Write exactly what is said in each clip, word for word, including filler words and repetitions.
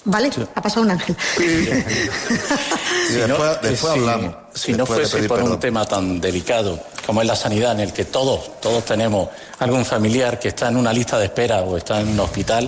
Vale, sí. ha pasado un ángel. Sí. Sí, después, después si, hablamos. Si no después fuese de por perdón. un tema tan delicado como es la sanidad, en el que todos, todos tenemos algún familiar que está en una lista de espera o está en un hospital,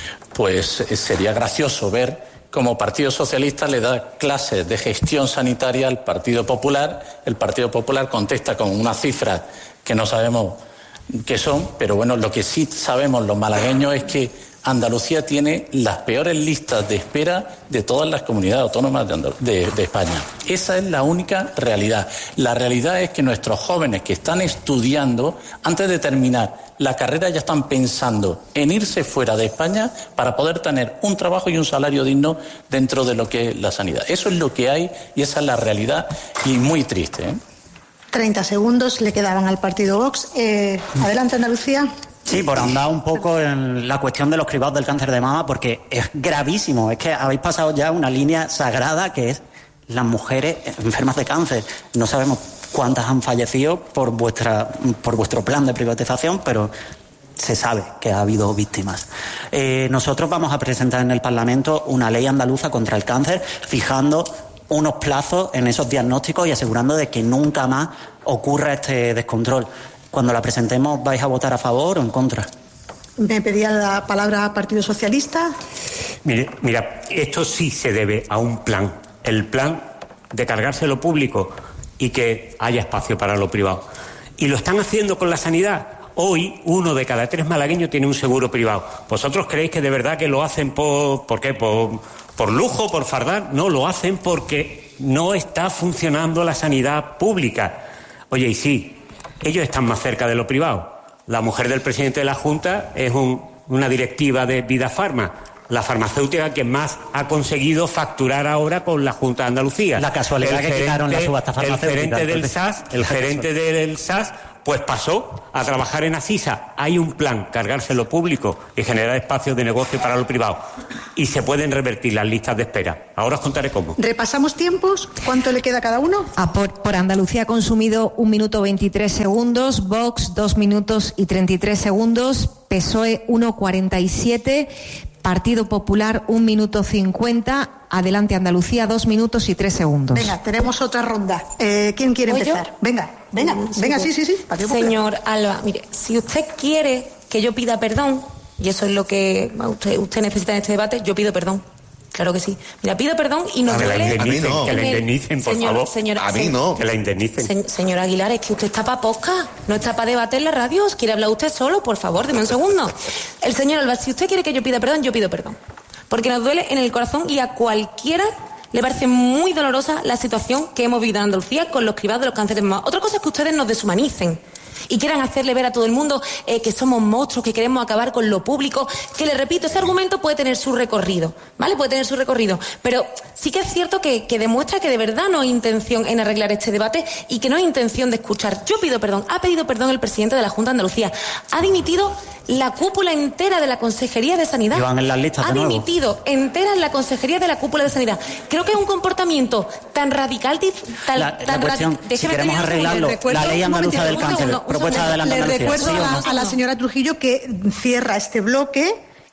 pues sería gracioso ver cómo Partido Socialista le da clases de gestión sanitaria al Partido Popular. El Partido Popular contesta con unas cifras que no sabemos qué son, pero bueno, lo que sí sabemos los malagueños es que Andalucía tiene las peores listas de espera de todas las comunidades autónomas de, Andal- de, de España. Esa es la única realidad. La realidad es que nuestros jóvenes que están estudiando, antes de terminar la carrera ya están pensando en irse fuera de España para poder tener un trabajo y un salario digno dentro de lo que es la sanidad. Eso es lo que hay y esa es la realidad y muy triste, ¿eh? treinta segundos le quedaban al partido Vox. Eh, adelante, Andalucía. Sí, por andar un poco en la cuestión de los cribados del cáncer de mama, porque es gravísimo. Es que habéis pasado ya una línea sagrada que es las mujeres enfermas de cáncer. No sabemos cuántas han fallecido por vuestra por vuestro plan de privatización, pero se sabe que ha habido víctimas. Eh, nosotros vamos a presentar en el Parlamento una ley andaluza contra el cáncer, fijando unos plazos en esos diagnósticos y asegurando de que nunca más ocurra este descontrol. Cuando la presentemos, ¿vais a votar a favor o en contra? Me pedía la palabra Partido Socialista. Mire, mira, esto sí se debe a un plan. El plan de cargarse lo público y que haya espacio para lo privado. Y lo están haciendo con la sanidad. Hoy, uno de cada tres malagueños tiene un seguro privado. ¿Vosotros creéis que de verdad que lo hacen por, ¿por qué? Por, por lujo, por fardar? No, lo hacen porque no está funcionando la sanidad pública. Oye, y sí, ellos están más cerca de lo privado. La mujer del presidente de la Junta es un, una directiva de Vida Farma, la farmacéutica que más ha conseguido facturar ahora con la Junta de Andalucía. La casualidad el que quitaron la subasta farmacéutica. El gerente del S A S, el gerente del S A S, pues pasó a trabajar en Asisa. Hay un plan, cargarse lo público y generar espacios de negocio para lo privado. Y se pueden revertir las listas de espera. Ahora os contaré cómo. Repasamos tiempos. ¿Cuánto le queda a cada uno? A por, por Andalucía ha consumido un minuto veintitrés segundos, Vox dos minutos y treinta y tres segundos, P S O E uno cuarenta y siete, Partido Popular un minuto cincuenta, Adelante Andalucía dos minutos y tres segundos. Venga, tenemos otra ronda. Eh, ¿Quién quiere empezar? yo? Venga, venga, Mm, venga, sí, sí, sí, sí. Partido Popular. Señor Alba, mire, si usted quiere que yo pida perdón, y eso es lo que usted, usted necesita en este debate, yo pido perdón. Claro que sí. Mira, pido perdón y nos Que la duele... indemnicen, no. que la en el- indemnicen, por señor- favor. señor- A mí se- no. Que la indemnicen. Se- señor Aguilar, es que usted está para podcast, no está para debatir en la radio. ¿Quiere hablar usted solo? Por favor, deme un segundo. El señor Alba, si usted quiere que yo pida perdón, yo pido perdón. Porque nos duele en el corazón y a cualquiera le parece muy dolorosa la situación que hemos vivido en Andalucía con los cribados de los cánceres de mama. Otra cosa es que ustedes nos deshumanicen y quieran hacerle ver a todo el mundo eh, que somos monstruos, que queremos acabar con lo público, que le repito, ese argumento puede tener su recorrido, ¿vale? Puede tener su recorrido, pero sí que es cierto que, que demuestra que de verdad no hay intención en arreglar este debate y que no hay intención de escuchar. Yo pido perdón, ha pedido perdón el presidente de la Junta de Andalucía, ha dimitido la cúpula entera de la Consejería de Sanidad. Y van en las listas ha de nuevo. dimitido entera en la Consejería de la cúpula de Sanidad. Creo que es un comportamiento tan radical, dif- tan, La, la tan cuestión, radi- si Déjeme queremos terminar un segundo. arreglarlo, recuerdo- la ley un andaluza momentito, del un cáncer, segundo, un propuesta de segundo. Adelante Le Andalucía. recuerdo ¿sí o a, no? a la señora Trujillo que cierra este bloque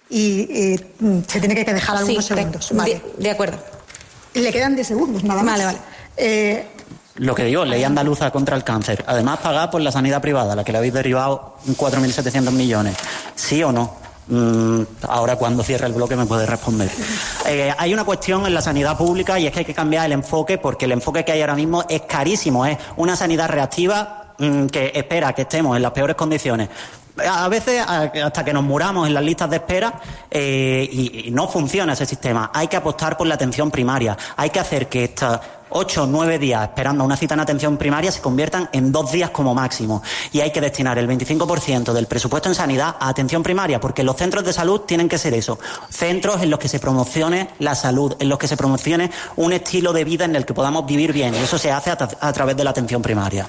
y eh, se tiene que dejar algunos Sí, de- segundos. de, Vale. de acuerdo. Le quedan diez segundos, nada más. Vale, vale. Eh, Lo que digo, ley andaluza contra el cáncer. Además, pagada por la sanidad privada, la que le habéis derivado cuatro mil setecientos millones. ¿Sí o no? Mm, ahora, cuando cierre el bloque, me puede responder. Eh, hay una cuestión en la sanidad pública y es que hay que cambiar el enfoque, porque el enfoque que hay ahora mismo es carísimo. Es una sanidad reactiva mm, que espera que estemos en las peores condiciones. A veces hasta que nos muramos en las listas de espera eh, y, y no funciona ese sistema. Hay que apostar por la atención primaria. Hay que hacer que estos ocho o nueve días esperando una cita en atención primaria se conviertan en dos días como máximo. Y hay que destinar el veinticinco por ciento del presupuesto en sanidad a atención primaria, porque los centros de salud tienen que ser eso. Centros en los que se promocione la salud, en los que se promocione un estilo de vida en el que podamos vivir bien. Y eso se hace a, tra- a través de la atención primaria.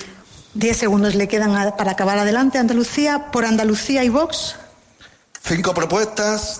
Diez segundos le quedan a- para acabar. Adelante, Andalucía. Por Andalucía y Vox. Cinco propuestas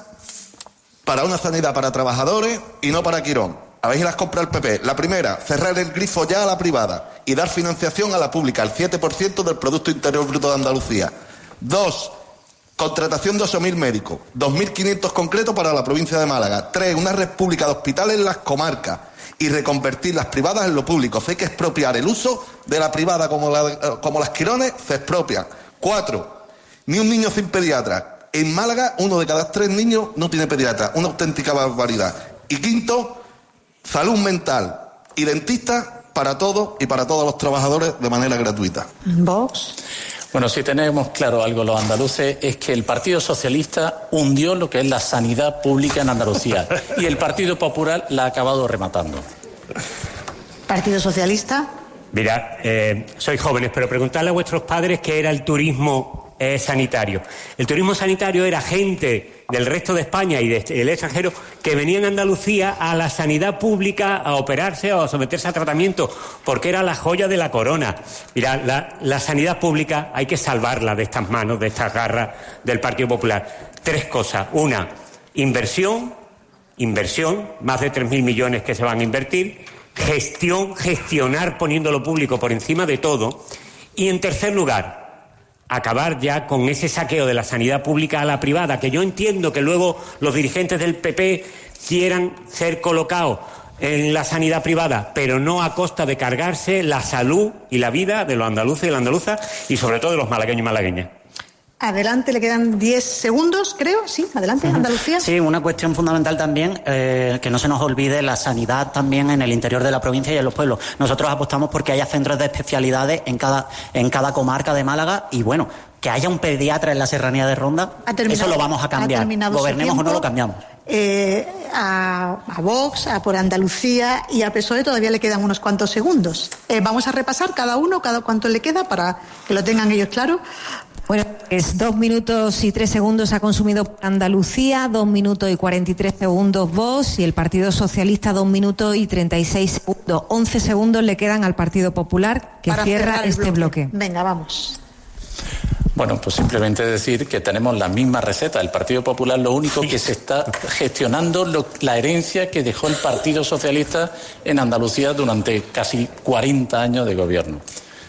para una sanidad para trabajadores y no para Quirón. A ver si las compra el P P. La primera, cerrar el grifo ya a la privada y dar financiación a la pública, el siete por ciento del Producto Interior Bruto de Andalucía. Dos, Contratación de ocho mil médicos, dos mil quinientos concretos para la provincia de Málaga. Tres, una red pública de hospitales en las comarcas y reconvertir las privadas en lo público. Si hay que expropiar el uso de la privada como, la, como las Quirones, se expropian. Cuatro, ni un niño sin pediatra. En Málaga, uno de cada tres niños no tiene pediatra. Una auténtica barbaridad. Y quinto, salud mental y dentista para todos y para todos los trabajadores de manera gratuita. Vox. Bueno, si tenemos claro algo los andaluces es que el Partido Socialista hundió lo que es la sanidad pública en Andalucía y el Partido Popular la ha acabado rematando. Partido Socialista. Mirad, eh, sois jóvenes, pero preguntadle a vuestros padres qué era el turismo eh, sanitario. El turismo sanitario era gente del resto de España y del extranjero que venían a Andalucía a la sanidad pública a operarse o a someterse a tratamiento, porque era la joya de la corona. Mirad, la, la sanidad pública hay que salvarla de estas manos, de estas garras del Partido Popular. Tres cosas. Una, inversión, inversión, más de tres mil millones que se van a invertir. Gestión, gestionar poniendo lo público por encima de todo. Y en tercer lugar, acabar ya con ese saqueo de la sanidad pública a la privada, que yo entiendo que luego los dirigentes del P P quieran ser colocados en la sanidad privada, pero no a costa de cargarse la salud y la vida de los andaluces y las andaluzas y sobre todo de los malagueños y malagueñas. Adelante, le quedan diez segundos, creo. Sí, adelante, Andalucía. Sí, una cuestión fundamental también, eh, que no se nos olvide la sanidad también en el interior de la provincia y en los pueblos. Nosotros apostamos porque haya centros de especialidades en cada, en cada comarca de Málaga y, bueno, que haya un pediatra en la serranía de Ronda, eso lo vamos a cambiar. Gobernemos o no, lo cambiamos. Eh, a, a Vox, a por Andalucía y a P S O E todavía le quedan unos cuantos segundos. Eh, vamos a repasar cada uno, cada cuánto le queda para que lo tengan ellos claro. Bueno, es dos minutos y tres segundos ha consumido Andalucía, dos minutos y cuarenta y tres segundos Vox y el Partido Socialista dos minutos y treinta y seis segundos. Once segundos le quedan al Partido Popular que para cierra este bloque. bloque. Venga, vamos. Bueno, pues simplemente decir que tenemos la misma receta. El Partido Popular lo único que se está gestionando lo, la herencia que dejó el Partido Socialista en Andalucía durante casi cuarenta años de gobierno.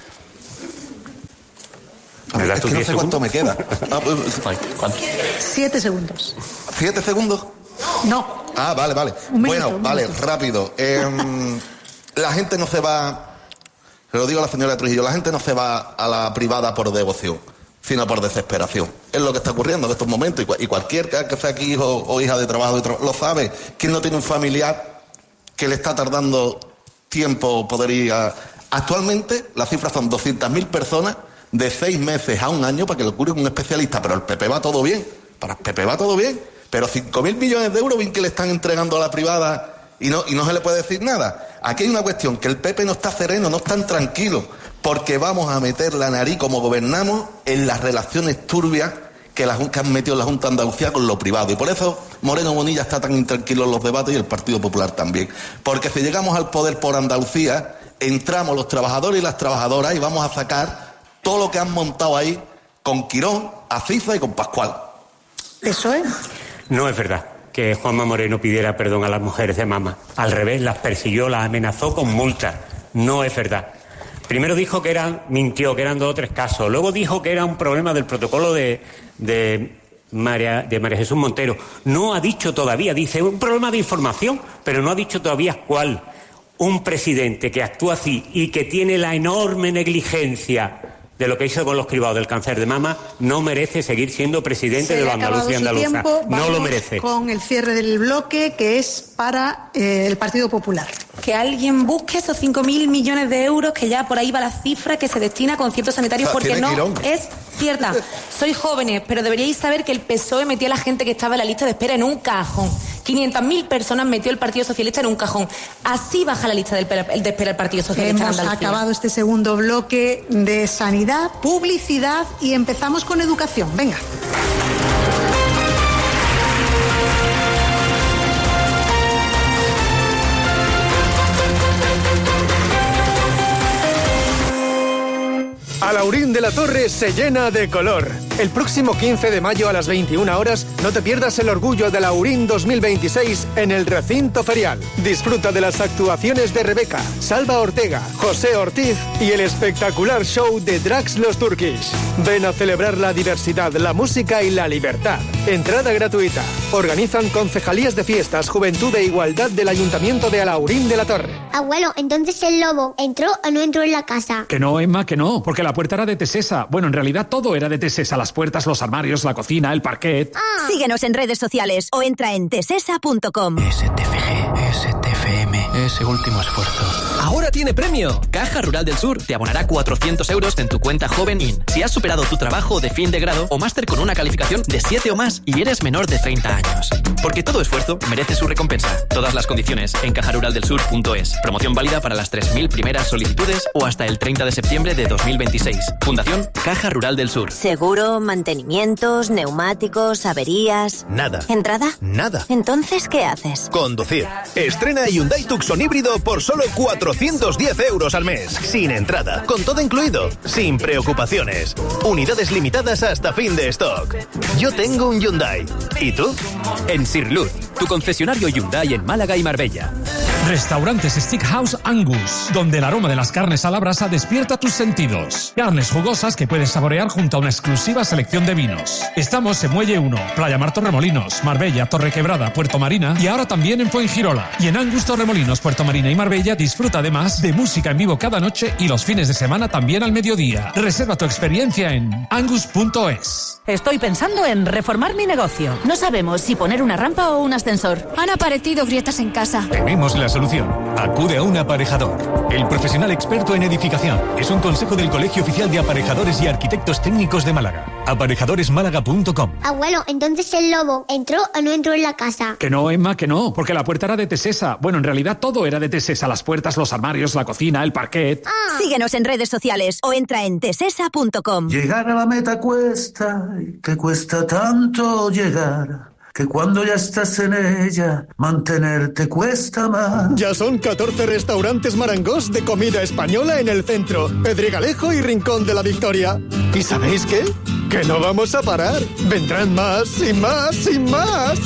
A ver, es que no sé cuánto me queda. Ah, ¿Cuánto? Siete segundos. ¿Siete segundos? No. Ah, vale, vale. Un minuto, bueno, un vale, minuto. rápido. Eh, la gente no se va, se lo digo a la señora Trujillo, la gente no se va a la privada por devoción, sino por desesperación. Es lo que está ocurriendo en estos momentos. Y cualquier que sea aquí hijo o hija de trabajo lo sabe. ¿Quién no tiene un familiar que le está tardando tiempo poder ir a... Actualmente las cifras son doscientas mil personas de seis meses a un año para que lo cure un especialista, pero el P P va todo bien, para el P P va todo bien, pero cinco mil millones de euros bien que le están entregando a la privada y no, y no se le puede decir nada. Aquí hay una cuestión, que el P P no está sereno, no están tranquilos, porque vamos a meter la nariz como gobernamos en las relaciones turbias que, la, que han metido la Junta de Andalucía con lo privado, y por eso Moreno Bonilla está tan intranquilo en los debates y el Partido Popular también, porque si llegamos al poder por Andalucía, entramos los trabajadores y las trabajadoras y vamos a sacar todo lo que han montado ahí con Quirón, Aziza y con Pascual. ¿Eso es? No es verdad que Juanma Moreno pidiera perdón a las mujeres de Mama. Al revés, las persiguió, las amenazó con multas. No es verdad. Primero dijo que eran, mintió, que eran dos o tres casos. Luego dijo que era un problema del protocolo de, de, María, de María Jesús Montero. No ha dicho todavía, dice, un problema de información, pero no ha dicho todavía cuál. Un presidente que actúa así y que tiene la enorme negligencia de lo que hizo con los cribados del cáncer de mama, no merece seguir siendo presidente de los andaluces y andaluzas. No lo merece. Con el cierre del bloque, que es para eh, el Partido Popular. Que alguien busque esos cinco mil millones de euros, que ya por ahí va la cifra que se destina a conciertos sanitarios, porque no es cierta. Sois jóvenes, pero deberíais saber que el P S O E metió a la gente que estaba en la lista de espera en un cajón. quinientas mil personas metió el Partido Socialista en un cajón. Así baja la lista de espera el Partido Socialista en Hemos Andalucía. acabado este segundo bloque de sanidad, publicidad y empezamos con educación. Venga. A la Alhaurín de la Torre se llena de color. El próximo quince de mayo a las veintiuna horas no te pierdas el orgullo de Alhaurín dos mil veintiséis en el recinto ferial. Disfruta de las actuaciones de Rebeca, Salva Ortega, José Ortiz y el espectacular show de Drax los Turkish. Ven a celebrar la diversidad, la música y la libertad. Entrada gratuita. Organizan Concejalías de Fiestas, Juventud e Igualdad del Ayuntamiento de Alhaurín de la Torre. Abuelo, entonces el lobo ¿entró o no entró en la casa? Que no, Emma, que no, porque la puerta era de Tesesa. Bueno, en realidad todo era de Tesesa. Las puertas, los armarios, la cocina, el parquet. Ah. Síguenos en redes sociales o entra en tesesa punto com. S T F G, S T F M, ese último esfuerzo. ¡Ahora tiene premio! Caja Rural del Sur te abonará cuatrocientos euros en tu cuenta Joven In si has superado tu trabajo de fin de grado o máster con una calificación de siete o más y eres menor de treinta años. Porque todo esfuerzo merece su recompensa. Todas las condiciones en caja rural del sur punto es. Promoción válida para las tres mil primeras solicitudes o hasta el treinta de septiembre de dos mil veintiséis. Fundación Caja Rural del Sur. Seguro, mantenimientos, neumáticos, averías... Nada. ¿Entrada? Nada. Entonces, ¿qué haces? Conducir. Estrena Hyundai Tucson híbrido por solo cuatrocientos diez euros al mes. Sin entrada. Con todo incluido. Sin preocupaciones. Unidades limitadas hasta fin de stock. Yo tengo un Hyundai. ¿Y tú? En Sirluz, tu concesionario Hyundai en Málaga y Marbella. Restaurantes Steakhouse Angus, donde el aroma de las carnes a la brasa despierta tus sentidos. Carnes jugosas que puedes saborear junto a una exclusiva selección de vinos. Estamos en Muelle uno, Playa Mar Torremolinos, Marbella, Torrequebrada, Puerto Marina y ahora también en Fuengirola. Y en Angus Torremolinos, Puerto Marina y Marbella disfruta además de música en vivo cada noche y los fines de semana también al mediodía. Reserva tu experiencia en angus punto es. Estoy pensando en reformar mi negocio. No sabemos si poner una rampa o un ascensor. Han aparecido grietas en casa. Tenemos la solución. Acude a un aparejador. El profesional experto en edificación. Es un consejo del Colegio Oficial de Aparejadores y Arquitectos Técnicos de Málaga. aparejadores málaga punto com. Abuelo, entonces el lobo ¿entró o no entró en la casa? Que no, Emma, que no, porque la puerta era de Tesesa. Bueno, en realidad todo era de Tesesa. Las puertas, los armarios, la cocina, el parquet. Ah. Síguenos en redes sociales o entra en tesesa punto com. Llegar a la meta cuesta, y te cuesta tanto llegar, que cuando ya estás en ella, mantenerte cuesta más. Ya son catorce restaurantes Marangos de comida española en el centro, Pedregalejo y Rincón de la Victoria. ¿Y sabéis qué? Que no vamos a parar. Vendrán más y más y más.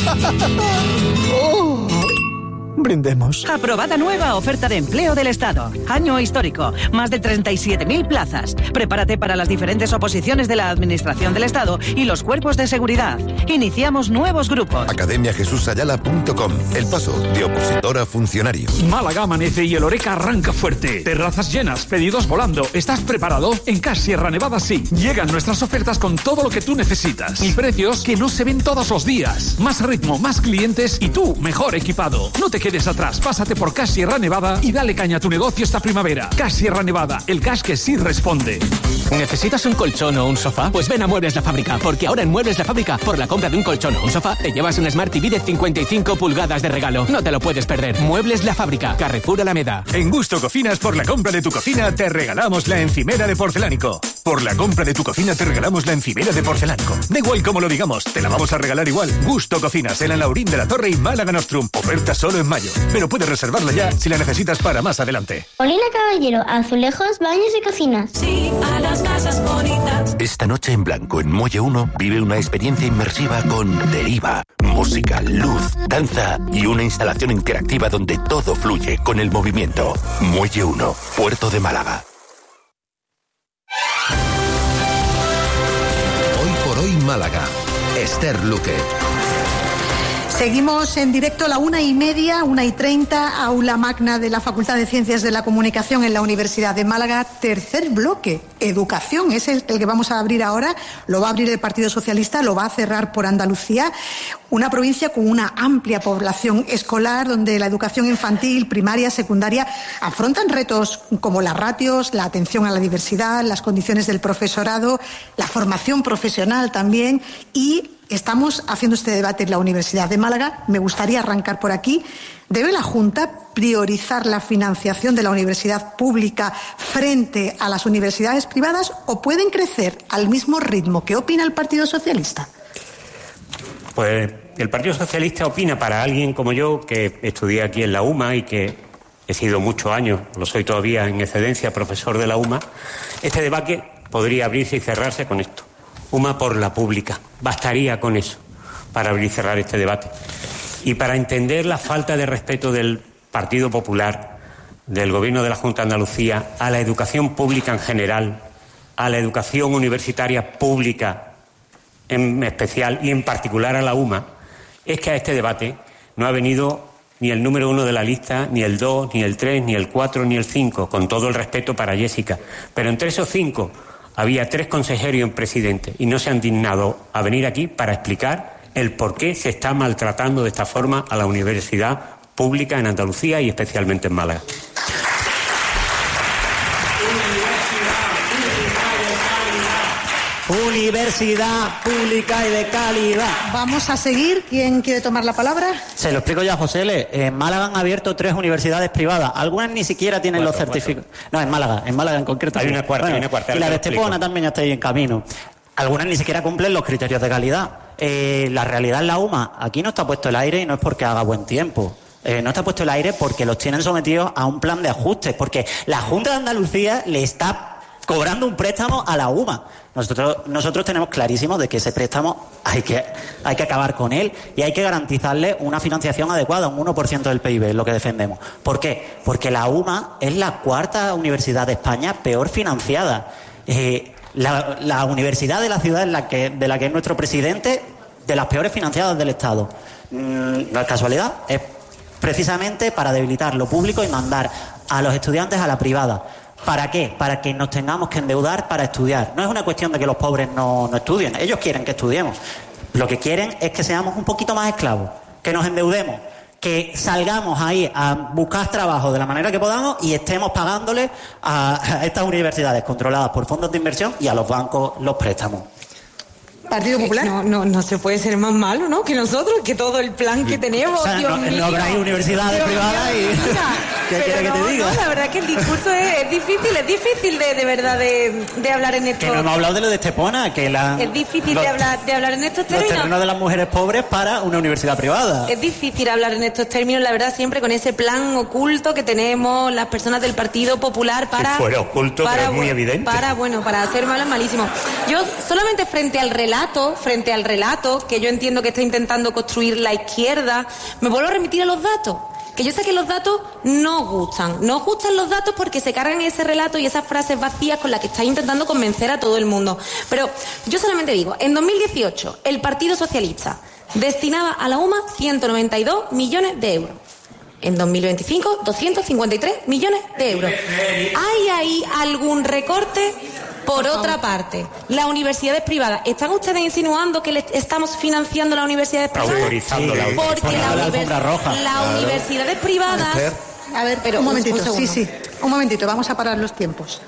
Oh. Brindemos. Aprobada nueva oferta de empleo del Estado. Año histórico. Más de treinta y siete mil plazas. Prepárate para las diferentes oposiciones de la Administración del Estado y los cuerpos de seguridad. Iniciamos nuevos grupos. academia jesús ayala punto com. El paso de opositor a funcionario. Málaga amanece y el Oreca arranca fuerte. Terrazas llenas, pedidos volando. ¿Estás preparado? En Cash Sierra Nevada sí. Llegan nuestras ofertas con todo lo que tú necesitas. Y precios que no se ven todos los días. Más ritmo, más clientes y tú mejor equipado. No te quedes atrás, pásate por Cash Sierra Nevada y dale caña a tu negocio esta primavera. Cash Sierra Nevada, el cash que sí responde. ¿Necesitas un colchón o un sofá? Pues ven a Muebles La Fábrica, porque ahora en Muebles La Fábrica, por la compra de un colchón o un sofá, te llevas un Smart T V de cincuenta y cinco pulgadas de regalo. No te lo puedes perder. Muebles La Fábrica, Carrefour Alameda. En Gusto Cocinas, por la compra de tu cocina, te regalamos la encimera de porcelánico. Por la compra de tu cocina, te regalamos la encimera de porcelánico. Da igual como lo digamos, te la vamos a regalar igual. Gusto Cocinas, en Alhaurín de la Torre y Málaga Nostrum. Oferta solo en mayo, pero puedes reservarla ya si la necesitas para más adelante. Molina Caballero, azulejos, baños y cocinas. Sí, a las casas bonitas. Esta noche en blanco en Muelle uno vive una experiencia inmersiva con Deriva, música, luz, danza y una instalación interactiva donde todo fluye con el movimiento. Muelle uno, Puerto de Málaga. Hoy por hoy Málaga. Esther Luque. Seguimos en directo a la una y media, una y treinta, aula magna de la Facultad de Ciencias de la Comunicación en la Universidad de Málaga. Tercer bloque, educación, es el, el que vamos a abrir ahora. Lo va a abrir el Partido Socialista, lo va a cerrar por Andalucía. Una provincia con una amplia población escolar, donde la educación infantil, primaria, secundaria, afrontan retos como las ratios, la atención a la diversidad, las condiciones del profesorado, la formación profesional también, y estamos haciendo este debate en la Universidad de Málaga. Me gustaría arrancar por aquí. ¿Debe la Junta priorizar la financiación de la universidad pública frente a las universidades privadas o pueden crecer al mismo ritmo? ¿Qué opina el Partido Socialista? Pues el Partido Socialista opina, para alguien como yo, que estudié aquí en la UMA y que he sido muchos años, lo soy todavía en excedencia, profesor de la UMA, este debate podría abrirse y cerrarse con esto. UMA por la pública. Bastaría con eso para abrir y cerrar este debate. Y para entender la falta de respeto del Partido Popular, del Gobierno de la Junta de Andalucía, a la educación pública en general, a la educación universitaria pública en especial y en particular a la UMA, es que a este debate no ha venido ni el número uno de la lista, ni el dos, ni el tres, ni el cuatro, ni el cinco, con todo el respeto para Jessica. Pero entre esos cinco había tres consejeros y un presidente, y no se han dignado a venir aquí para explicar el por qué se está maltratando de esta forma a la universidad pública en Andalucía y especialmente en Málaga. Universidad pública y de calidad. Vamos a seguir. ¿Quién quiere tomar la palabra? Se lo explico ya, José L. En Málaga han abierto tres universidades privadas. Algunas ni siquiera tienen cuatro, los certificados. No, en Málaga, en Málaga en concreto. Hay sí. una cuarta, bueno, hay una cuarta. Y la de Estepona también ya está ahí en camino. Algunas ni siquiera cumplen los criterios de calidad. Eh, la realidad en la UMA, aquí no está puesto el aire y no es porque haga buen tiempo. Eh, no está puesto el aire porque los tienen sometidos a un plan de ajustes, porque la Junta de Andalucía le está cobrando un préstamo a la UMA. Nosotros, nosotros tenemos clarísimo de que ese préstamo hay que, hay que acabar con él y hay que garantizarle una financiación adecuada, un uno por ciento del P I B, es lo que defendemos. ¿Por qué? Porque la UMA es la cuarta universidad de España peor financiada. Eh, la, la universidad de la ciudad en la que, de la que es nuestro presidente, de las peores financiadas del Estado. Mm, no es casualidad, es precisamente para debilitar lo público y mandar a los estudiantes a la privada. ¿Para qué? Para que nos tengamos que endeudar para estudiar. No es una cuestión de que los pobres no, no estudien. Ellos quieren que estudiemos. Lo que quieren es que seamos un poquito más esclavos, que nos endeudemos, que salgamos ahí a buscar trabajo de la manera que podamos y estemos pagándole a, a estas universidades controladas por fondos de inversión y a los bancos los préstamos. Partido Popular. No, no, no se puede ser más malo, ¿no? Que nosotros, que todo el plan que tenemos. O sea, Dios no, mío. no habrá universidades Dios privadas mío, y... mira, ¿Qué quiere que no, te diga? No, la verdad es que el discurso es, es difícil, es difícil de, de verdad de, de hablar en esto. Que no hemos hablado de lo de Estepona, que la... Es difícil los, de hablar de hablar en estos los términos. terrenos de las mujeres pobres para una universidad privada. Es difícil hablar en estos términos, la verdad, siempre con ese plan oculto que tenemos las personas del Partido Popular para... Si fuera oculto, para, pero es muy evidente. Para, bueno, para hacer malo es malísimo. Yo solamente frente al relato, frente al relato que yo entiendo que está intentando construir la izquierda, me vuelvo a remitir a los datos. Que yo sé que los datos no os gustan. No os gustan los datos porque se cargan ese relato y esas frases vacías con las que estáis intentando convencer a todo el mundo. Pero yo solamente digo, en dos mil dieciocho el Partido Socialista destinaba a la UMA ciento noventa y dos millones de euros. En dos mil veinticinco, doscientos cincuenta y tres millones de euros. ¿Hay ahí algún recorte? Por otra parte, las universidades privadas, ¿están ustedes insinuando que le estamos financiando las universidades privadas? Autorizando la Porque la univers las claro. universidades privadas... A ver, pero un momentito, un sí, sí, un momentito, vamos a parar los tiempos.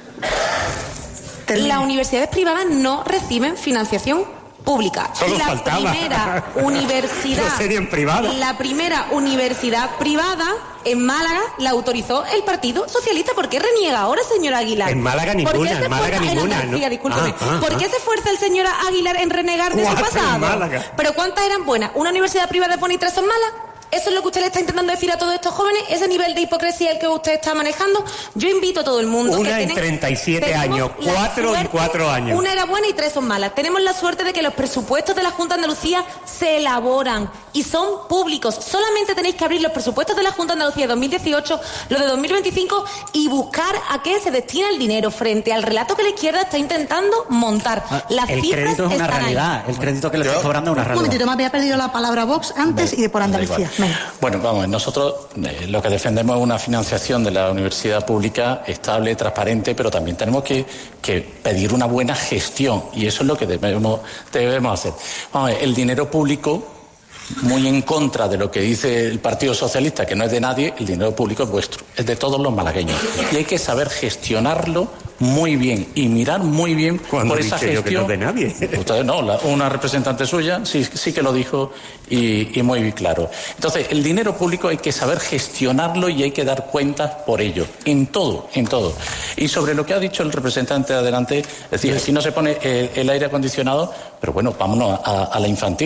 Termine. Las universidades privadas no reciben financiación pública. Solo la faltaba. primera universidad, no serían privadas. La primera universidad privada en Málaga la autorizó el Partido Socialista. ¿Por qué reniega ahora, señora Aguilar? En Málaga ninguna, en Málaga ninguna. En ¿no? discúlpeme. Ah, ah, ¿Por qué ah. se esfuerza el señor Aguilar en renegar de su pasado? ¿Pero cuántas eran buenas? ¿Una universidad privada es buena y tres son malas? ¿Eso es lo que usted le está intentando decir a todos estos jóvenes? ¿Ese nivel de hipocresía el que usted está manejando? Yo invito a todo el mundo... Una que en tienen, treinta y siete años, cuatro en cuatro años. Una era buena y tres son malas. Tenemos la suerte de que los presupuestos de la Junta de Andalucía se elaboran y son públicos. Solamente tenéis que abrir los presupuestos de la Junta de Andalucía de dos mil dieciocho, los de dos mil veinticinco y buscar a qué se destina el dinero frente al relato que la izquierda está intentando montar. Las el cifras crédito es una están realidad. Ahí. El crédito que le está cobrando es una realidad. Un momentito, me había perdido la palabra Vox antes y de por Andalucía. Bueno, vamos, nosotros eh, lo que defendemos es una financiación de la universidad pública estable, transparente, pero también tenemos que, que pedir una buena gestión y eso es lo que debemos, debemos hacer. Vamos, el dinero público, muy en contra de lo que dice el Partido Socialista, que no es de nadie, el dinero público es vuestro, es de todos los malagueños. Y hay que saber gestionarlo muy bien y mirar muy bien Cuando por esa gestión. Yo que no es de nadie. Ustedes no, la, una representante suya sí, sí que lo dijo y, y muy claro. Entonces, el dinero público hay que saber gestionarlo y hay que dar cuentas por ello, en todo, en todo. Y sobre lo que ha dicho el representante de adelante, es decir, si no se pone el, el aire acondicionado, pero bueno, vámonos a, a la infantil.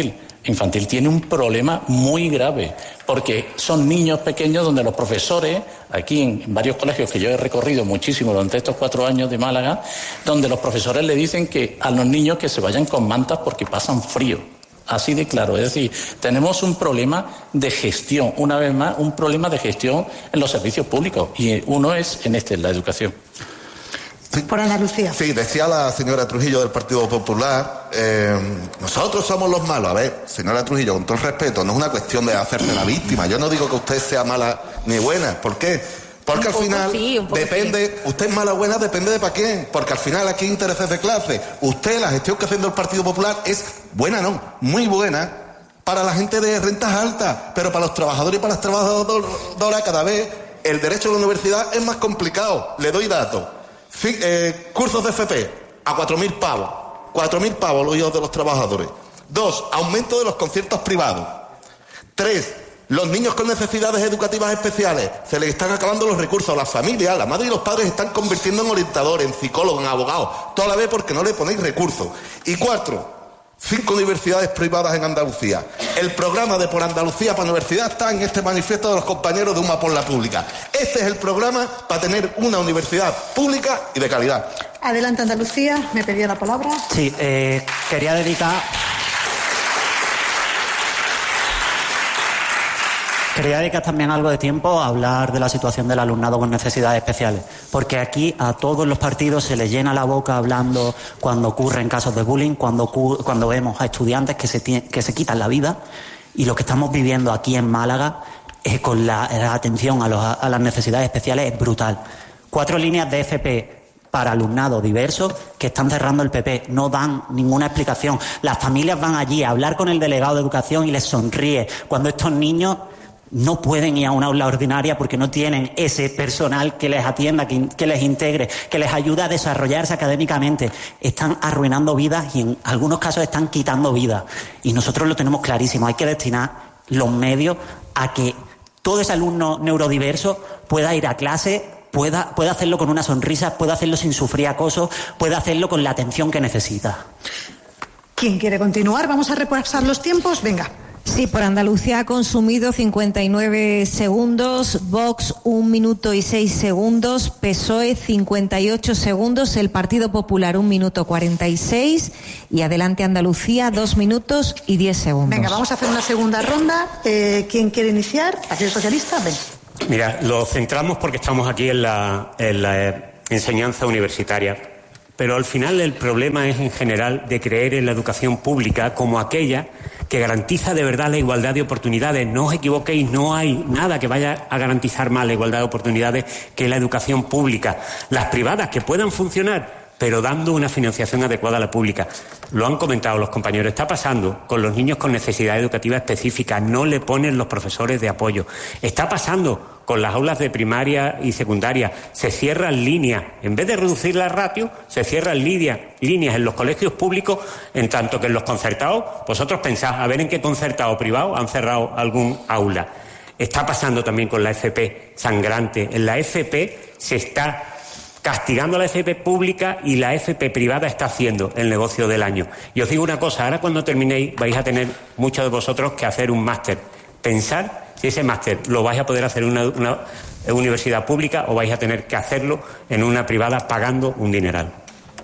infantil tiene un problema muy grave, porque son niños pequeños donde los profesores, aquí en, en varios colegios que yo he recorrido muchísimo durante estos cuatro años de Málaga, donde los profesores le dicen que a los niños que se vayan con mantas porque pasan frío. Así de claro, es decir, tenemos un problema de gestión, una vez más, un problema de gestión en los servicios públicos, y uno es en este, en la educación. Sí. Por Andalucía. Sí, decía la señora Trujillo del Partido Popular, eh, nosotros somos los malos. A ver, señora Trujillo, con todo el respeto, no es una cuestión de hacerse la víctima. Yo no digo que usted sea mala ni buena. ¿Por qué? Porque al final sí, depende, sí. usted es mala o buena, depende de para quién. Porque al final aquí hay intereses de clase. Usted, la gestión que haciendo el Partido Popular es buena, no, muy buena para la gente de rentas altas, pero para los trabajadores y para las trabajadoras cada vez el derecho a la universidad es más complicado. Le doy datos. Sí, eh, cursos de F P a cuatro mil pavos. cuatro mil pavos los hijos de los trabajadores. Dos, aumento de los conciertos privados. Tres, los niños con necesidades educativas especiales. Se les están acabando los recursos. Las familias, las madres y los padres están convirtiendo en orientadores, en psicólogos, en abogados. Toda la vez porque no le ponéis recursos. Y cuatro, cinco universidades privadas en Andalucía. El programa de Por Andalucía para Universidad está en este manifiesto de los compañeros de Uma por la Pública. Este es el programa para tener una universidad pública y de calidad. Adelante, Andalucía. Me pedía la palabra. Sí, eh, quería dedicar... Quería dedicar también algo de tiempo a hablar de la situación del alumnado con necesidades especiales, porque aquí a todos los partidos se les llena la boca hablando cuando ocurren casos de bullying, cuando, cuando vemos a estudiantes que se, que se quitan la vida, y lo que estamos viviendo aquí en Málaga eh, con la, la atención a, los, a las necesidades especiales es brutal. Cuatro líneas de F P para alumnado diverso que están cerrando el P P, no dan ninguna explicación. Las familias van allí a hablar con el delegado de educación y les sonríe cuando estos niños no pueden ir a una aula ordinaria porque no tienen ese personal que les atienda, que, que les integre, que les ayude a desarrollarse académicamente. Están arruinando vidas y en algunos casos están quitando vidas. Y nosotros lo tenemos clarísimo. Hay que destinar los medios a que todo ese alumno neurodiverso pueda ir a clase, pueda, pueda hacerlo con una sonrisa, pueda hacerlo sin sufrir acoso, pueda hacerlo con la atención que necesita. ¿Quién quiere continuar? Vamos a repasar los tiempos. Venga. Sí, por Andalucía ha consumido cincuenta y nueve segundos, Vox un minuto y seis segundos, P S O E cincuenta y ocho segundos, el Partido Popular un minuto cuarenta y seis y Adelante Andalucía dos minutos y diez segundos. Venga, vamos a hacer una segunda ronda. Eh, ¿Quién quiere iniciar? ¿Partido Socialista? Ven. Mira, lo centramos porque estamos aquí en la, en la eh, enseñanza universitaria. Pero al final el problema es en general de creer en la educación pública como aquella que garantiza de verdad la igualdad de oportunidades. No os equivoquéis, no hay nada que vaya a garantizar más la igualdad de oportunidades que la educación pública. Las privadas que puedan funcionar, pero dando una financiación adecuada a la pública. Lo han comentado los compañeros, está pasando con los niños con necesidad educativa específica, no le ponen los profesores de apoyo. Está pasando con las aulas de primaria y secundaria, se cierran líneas, en vez de reducir la ratio, se cierran líneas, líneas en los colegios públicos, en tanto que en los concertados, vosotros pensáis, a ver en qué concertado privado han cerrado algún aula. Está pasando también con la F P sangrante, en la F P se está castigando a la F P pública y la F P privada está haciendo el negocio del año. Y os digo una cosa, ahora cuando terminéis vais a tener muchos de vosotros que hacer un máster. Pensar si ese máster lo vais a poder hacer en una, una universidad pública o vais a tener que hacerlo en una privada pagando un dineral.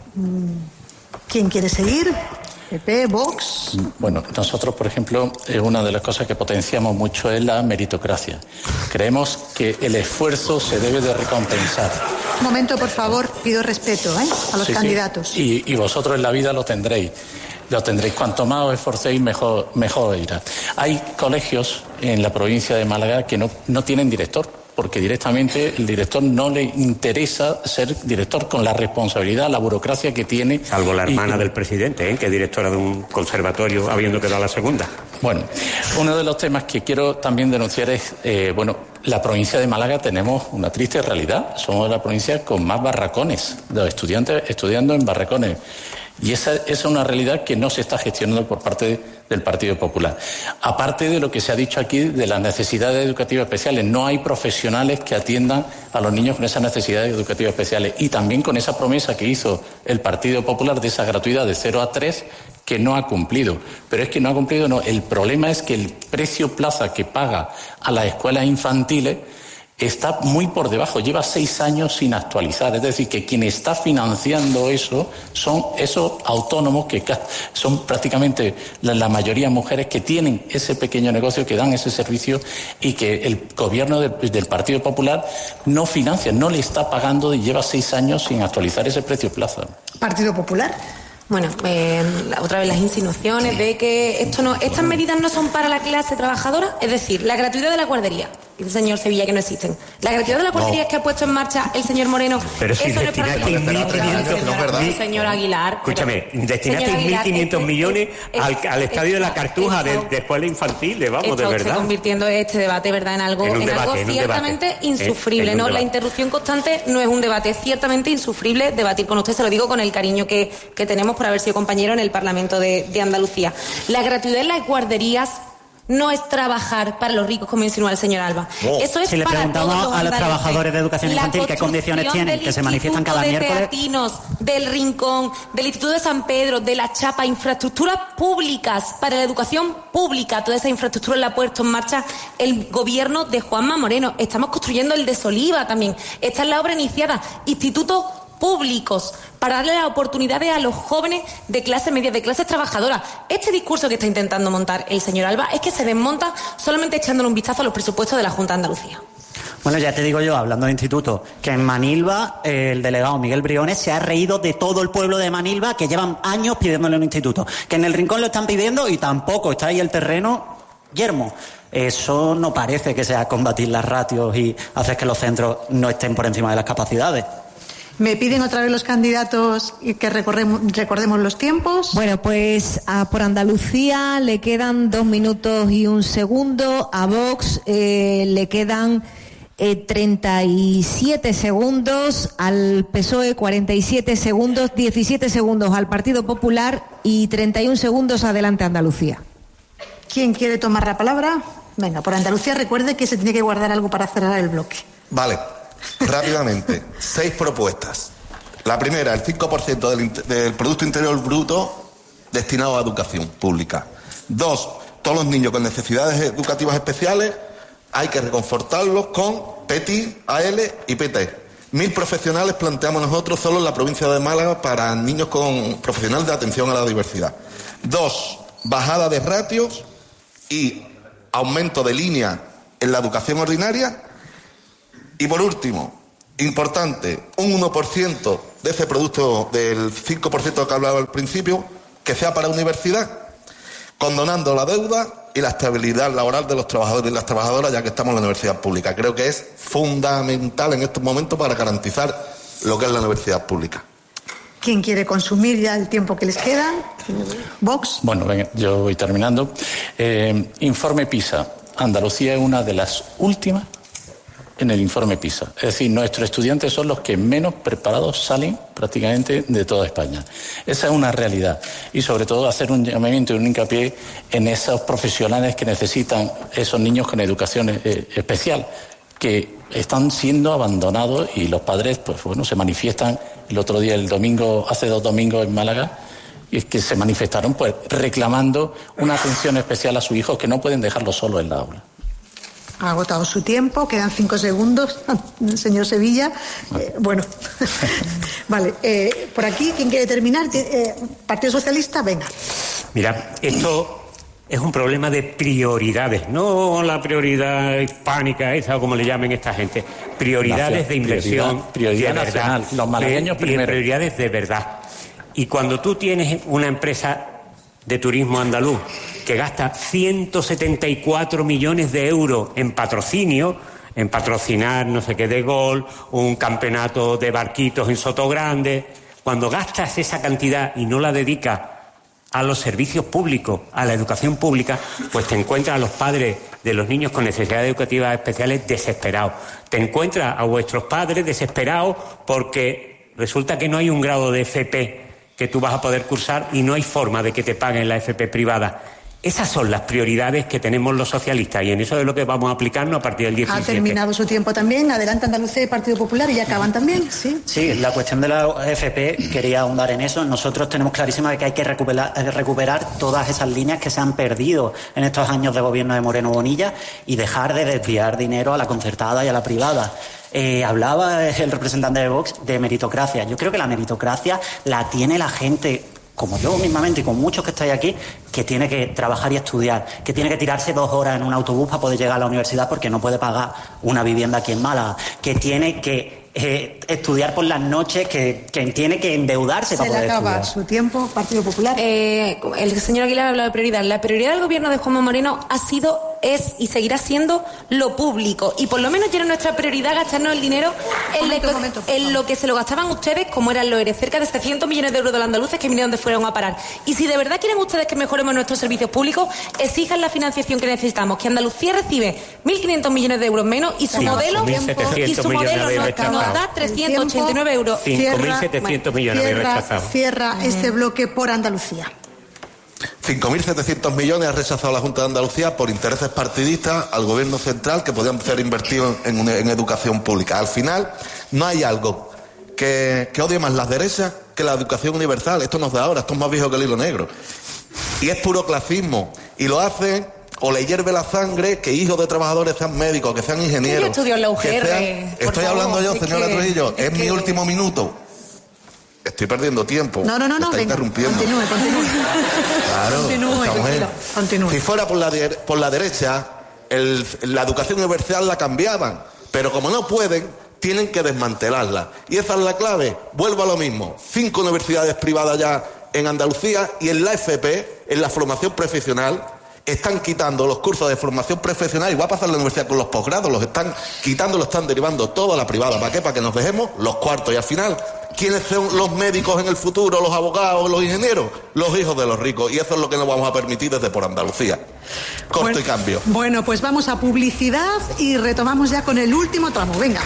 ¿Quién quiere seguir? P P, Vox. Bueno, nosotros, por ejemplo, eh, una de las cosas que potenciamos mucho es la meritocracia. Creemos que el esfuerzo se debe de recompensar. Un momento, por favor, pido respeto ¿eh? a los sí, candidatos. Sí. Y, y vosotros en la vida lo tendréis. Lo tendréis. Cuanto más os esforcéis, mejor, mejor irá. Hay colegios en la provincia de Málaga que no, no tienen director, porque directamente el director no le interesa ser director con la responsabilidad, la burocracia que tiene. Salvo la hermana y, del presidente, ¿eh? que es directora de un conservatorio, habiendo quedado la segunda. Bueno, uno de los temas que quiero también denunciar es, eh, bueno, la provincia de Málaga tenemos una triste realidad. Somos la provincia con más barracones, de los estudiantes estudiando en barracones. Y esa, esa es una realidad que no se está gestionando por parte de, del Partido Popular. Aparte de lo que se ha dicho aquí de las necesidades educativas especiales, no hay profesionales que atiendan a los niños con esas necesidades educativas especiales. Y también con esa promesa que hizo el Partido Popular de esa gratuidad de cero a tres, que no ha cumplido. Pero es que no ha cumplido, no. El problema es que el precio plaza que paga a las escuelas infantiles está muy por debajo, lleva seis años sin actualizar. Es decir, que quien está financiando eso son esos autónomos que son prácticamente la, la mayoría mujeres que tienen ese pequeño negocio, que dan ese servicio y que el gobierno de, del Partido Popular no financia, no le está pagando y lleva seis años sin actualizar ese precio plaza. Partido Popular. Bueno, eh, otra vez las insinuaciones de que esto no, estas medidas no son para la clase trabajadora, es decir, la gratuidad de la guardería. Dice el señor Sevilla que no existen. La gratuidad de la guardería no. que ha puesto en marcha el señor Moreno. Pero si eso destinasteis no mil quinientos millones. Señor Aguilar. Escúchame, destinasteis mil quinientos millones al, al estadio de la Cartuja de, de escuela infantil, vamos, esto de verdad. Está convirtiendo este debate, ¿verdad?, en algo, en en debate, algo en ciertamente debate. insufrible. En, en no, la interrupción constante no es un debate, es ciertamente insufrible debatir con usted. Se lo digo con el cariño que, que tenemos por haber sido compañero en el Parlamento de, de Andalucía. La gratuidad en las guarderías no es trabajar para los ricos, como insinúa el señor Alba. No. Eso es si le para preguntamos todos los a los andaluces. trabajadores de educación infantil qué condiciones tienen, que se manifiestan cada de miércoles. Teatinos, del Rincón, del Instituto de San Pedro, de La Chapa, infraestructuras públicas para la educación pública, toda esa infraestructura la ha puesto en marcha el gobierno de Juanma Moreno. Estamos construyendo el de Soliva también. Esta es la obra iniciada. Institutos públicos para darle las oportunidades a los jóvenes de clase media, de clases trabajadoras. Este discurso que está intentando montar el señor Alba es que se desmonta solamente echándole un vistazo a los presupuestos de la Junta de Andalucía. Bueno, ya te digo yo, hablando de institutos, que en Manilva eh, el delegado Miguel Briones se ha reído de todo el pueblo de Manilva, que llevan años pidiéndole un instituto. Que en el Rincón lo están pidiendo y tampoco está ahí el terreno yermo. Eso no parece que sea combatir las ratios y hacer que los centros no estén por encima de las capacidades. Me piden otra vez los candidatos que recordemos, recordemos los tiempos. Bueno, pues a por Andalucía le quedan dos minutos y un segundo. A Vox eh, le quedan eh, treinta y siete segundos. Al P S O E cuarenta y siete segundos. diecisiete segundos al Partido Popular y treinta y un segundos adelante Andalucía. ¿Quién quiere tomar la palabra? Venga, por Andalucía recuerde que se tiene que guardar algo para cerrar el bloque. Vale. Rápidamente, seis propuestas. La primera, el cinco por ciento del, del Producto Interior Bruto destinado a educación pública. Dos, todos los niños con necesidades educativas especiales hay que reconfortarlos con P T I, A L y P T. Mil profesionales planteamos nosotros solo en la provincia de Málaga para niños con profesionales de atención a la diversidad. Dos, bajada de ratios y aumento de línea en la educación ordinaria. Y por último, importante, un uno por ciento de ese producto del cinco por ciento que hablaba al principio, que sea para universidad, condonando la deuda y la estabilidad laboral de los trabajadores y las trabajadoras, ya que estamos en la universidad pública. Creo que es fundamental en estos momentos para garantizar lo que es la universidad pública. ¿Quién quiere consumir ya el tiempo que les queda? ¿Vox? Bueno, venga, yo voy terminando. Eh, informe PISA. Andalucía es una de las últimas en el informe PISA. Es decir, nuestros estudiantes son los que menos preparados salen prácticamente de toda España. Esa es una realidad. Y sobre todo hacer un llamamiento y un hincapié en esos profesionales que necesitan esos niños con educación eh, especial, que están siendo abandonados y los padres, pues bueno, se manifiestan el otro día, el domingo, hace dos domingos en Málaga, y es que se manifestaron pues reclamando una atención especial a sus hijos que no pueden dejarlos solos en la aula. Ha agotado su tiempo, quedan cinco segundos, señor Sevilla. Eh, bueno, vale. Eh, por aquí, ¿quién quiere terminar? Eh, Partido Socialista, venga. Mira, esto es un problema de prioridades, no la prioridad hispánica, esa o como le llamen esta gente. Prioridades Nación, de inversión, prioridad, prioridad de nacional, verdad, los malagueños de, primero. Prioridades de verdad. Y cuando tú tienes una empresa de turismo andaluz que gasta ciento setenta y cuatro millones de euros en patrocinio, en patrocinar no sé qué de golf, un campeonato de barquitos en Sotogrande, cuando gastas esa cantidad y no la dedicas a los servicios públicos, a la educación pública, pues te encuentras a los padres de los niños con necesidades educativas especiales desesperados. Te encuentras a vuestros padres desesperados porque resulta que no hay un grado de F P que tú vas a poder cursar y no hay forma de que te paguen la F P privada. Esas son las prioridades que tenemos los socialistas y en eso es lo que vamos a aplicarnos a partir del diecisiete. Ha terminado su tiempo también. Adelante Andalucía y Partido Popular y ya acaban también, ¿sí? Sí, la cuestión de la F P, quería ahondar en eso. Nosotros tenemos clarísimo que hay que recuperar, recuperar todas esas líneas que se han perdido en estos años de gobierno de Moreno Bonilla y dejar de desviar dinero a la concertada y a la privada. Eh, hablaba el representante de Vox de meritocracia. Yo creo que la meritocracia la tiene la gente, como yo mismamente y con muchos que estáis aquí, que tiene que trabajar y estudiar, que tiene que tirarse dos horas en un autobús para poder llegar a la universidad porque no puede pagar una vivienda aquí en Málaga, que tiene que eh, estudiar por las noches, que, que tiene que endeudarse Se para poder le acaba estudiar. su tiempo, Partido Popular. Eh, el señor Aguilar ha hablado de prioridad. La prioridad del gobierno de Juanma Moreno ha sido, es y seguirá siendo lo público. Y por lo menos ya era nuestra prioridad gastarnos el dinero en, Momento, le, momento, en lo que se lo gastaban ustedes, como eran los E R E, cerca de setecientos millones de euros de los andaluces que vinieron de fueron a parar. Y si de verdad quieren ustedes que mejoremos nuestros servicios públicos, exijan la financiación que necesitamos. Que Andalucía recibe mil quinientos millones de euros menos y su Sí, modelo y su modelo nos, nos da trescientos ochenta y nueve euros. cinco mil setecientos millones habéis Cierra, rechazado. cierra este bloque por Andalucía. cinco mil setecientos millones ha rechazado la Junta de Andalucía por intereses partidistas al gobierno central que podían ser invertidos en, en educación pública. Al final, no hay algo que, que odie más las derechas que la educación universal. Esto nos da ahora, esto es más viejo que el hilo negro. Y es puro clasismo. Y lo hacen o le hierve la sangre que hijos de trabajadores sean médicos, que sean ingenieros. Yo estudio en la U G R, que sean- por Estoy favor, hablando yo, es señora que- Trujillo, es, es mi que- último minuto. Estoy perdiendo tiempo. No, no, no, Me no, está venga, interrumpiendo. continúe, continúe. Claro, Continúe, esta mujer. tranquilo, continúe. Si fuera por la, de- por la derecha, el- la educación universal la cambiaban, pero como no pueden, tienen que desmantelarla. Y esa es la clave. Vuelvo a lo mismo. Cinco universidades privadas ya en Andalucía y en la F P, en la formación profesional, están quitando los cursos de formación profesional, y va a pasar en la universidad con los posgrados, los están quitando, los están derivando todo a la privada. ¿Para qué? Para que nos dejemos los cuartos. Y al final, ¿quiénes son los médicos en el futuro, los abogados, los ingenieros? Los hijos de los ricos. Y eso es lo que no vamos a permitir desde por Andalucía. Corto Bueno, y cambio. Bueno, pues vamos a publicidad y retomamos ya con el último tramo. Venga.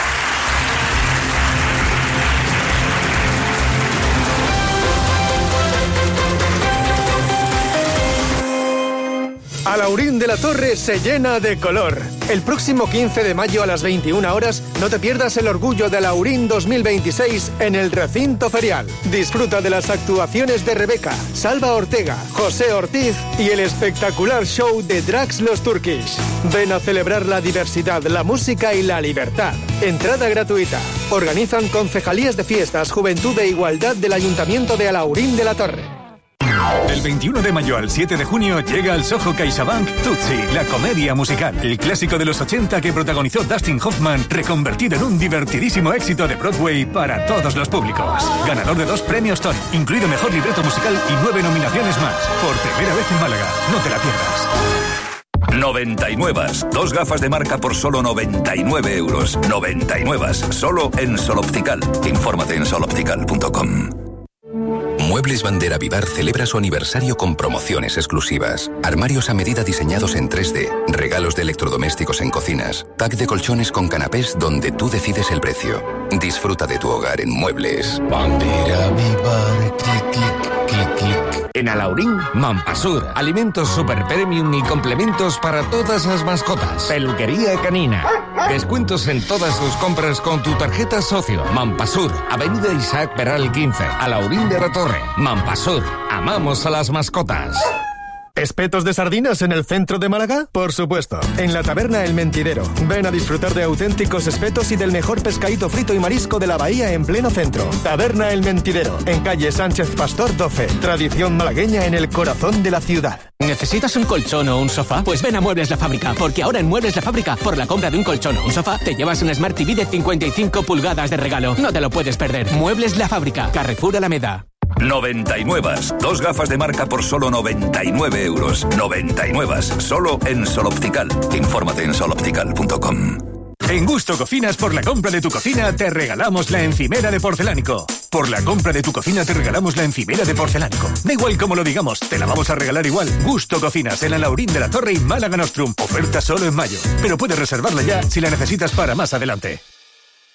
Alaurín de la Torre se llena de color. El próximo quince de mayo a las veintiuna horas no te pierdas el orgullo de Alaurín dos mil veintiséis en el recinto ferial. Disfruta de las actuaciones de Rebeca, Salva Ortega, José Ortiz y el espectacular show de Drax Los Turkish. Ven a celebrar la diversidad, la música y la libertad. Entrada gratuita. Organizan Concejalías de Fiestas, Juventud e Igualdad del Ayuntamiento de Alaurín de la Torre. Del veintiuno de mayo al siete de junio llega al Soho CaixaBank Tootsie, la comedia musical. El clásico de los ochenta que protagonizó Dustin Hoffman, reconvertido en un divertidísimo éxito de Broadway para todos los públicos. Ganador de dos premios Tony, incluido Mejor Libreto Musical y nueve nominaciones más. Por primera vez en Málaga. No te la pierdas. noventa y nueve. Dos gafas de marca por solo noventa y nueve euros. noventa y nueve. Solo en Sol Optical. Infórmate en sol optical punto com. Muebles Bandera Vivar celebra su aniversario con promociones exclusivas. Armarios a medida diseñados en tres D, regalos de electrodomésticos en cocinas, pack de colchones con canapés donde tú decides el precio. Disfruta de tu hogar en Muebles Bandera Vivar. Clic, clic, clic, clic. En Alaurín, Mampasur, alimentos super premium y complementos para todas las mascotas. Peluquería canina. Descuentos en todas tus compras con tu tarjeta socio. Mampasur, Avenida Isaac Peral quince, Alaurín de la Torre. Mampasur, amamos a las mascotas. ¿Espetos de sardinas en el centro de Málaga? Por supuesto, en la taberna El Mentidero. Ven a disfrutar de auténticos espetos y del mejor pescadito frito y marisco de la bahía en pleno centro. Taberna El Mentidero, en calle Sánchez Pastor doce. Tradición malagueña en el corazón de la ciudad. ¿Necesitas un colchón o un sofá? Pues ven a Muebles La Fábrica, porque ahora en Muebles La Fábrica, por la compra de un colchón o un sofá, te llevas un Smart T V de cincuenta y cinco pulgadas de regalo. No te lo puedes perder. Muebles La Fábrica, Carrefour Alameda. noventa y nueve. Dos gafas de marca por solo noventa y nueve euros. noventa y nueve. Solo en Sol Optical. Infórmate en sol optical punto com. En Gusto Cocinas, por la compra de tu cocina, te regalamos la encimera de porcelánico. Por la compra de tu cocina, te regalamos la encimera de porcelánico. Da igual como lo digamos, te la vamos a regalar igual. Gusto Cocinas, en Alaurín de la Torre y Málaga Nostrum. Oferta solo en mayo. Pero puedes reservarla ya si la necesitas para más adelante.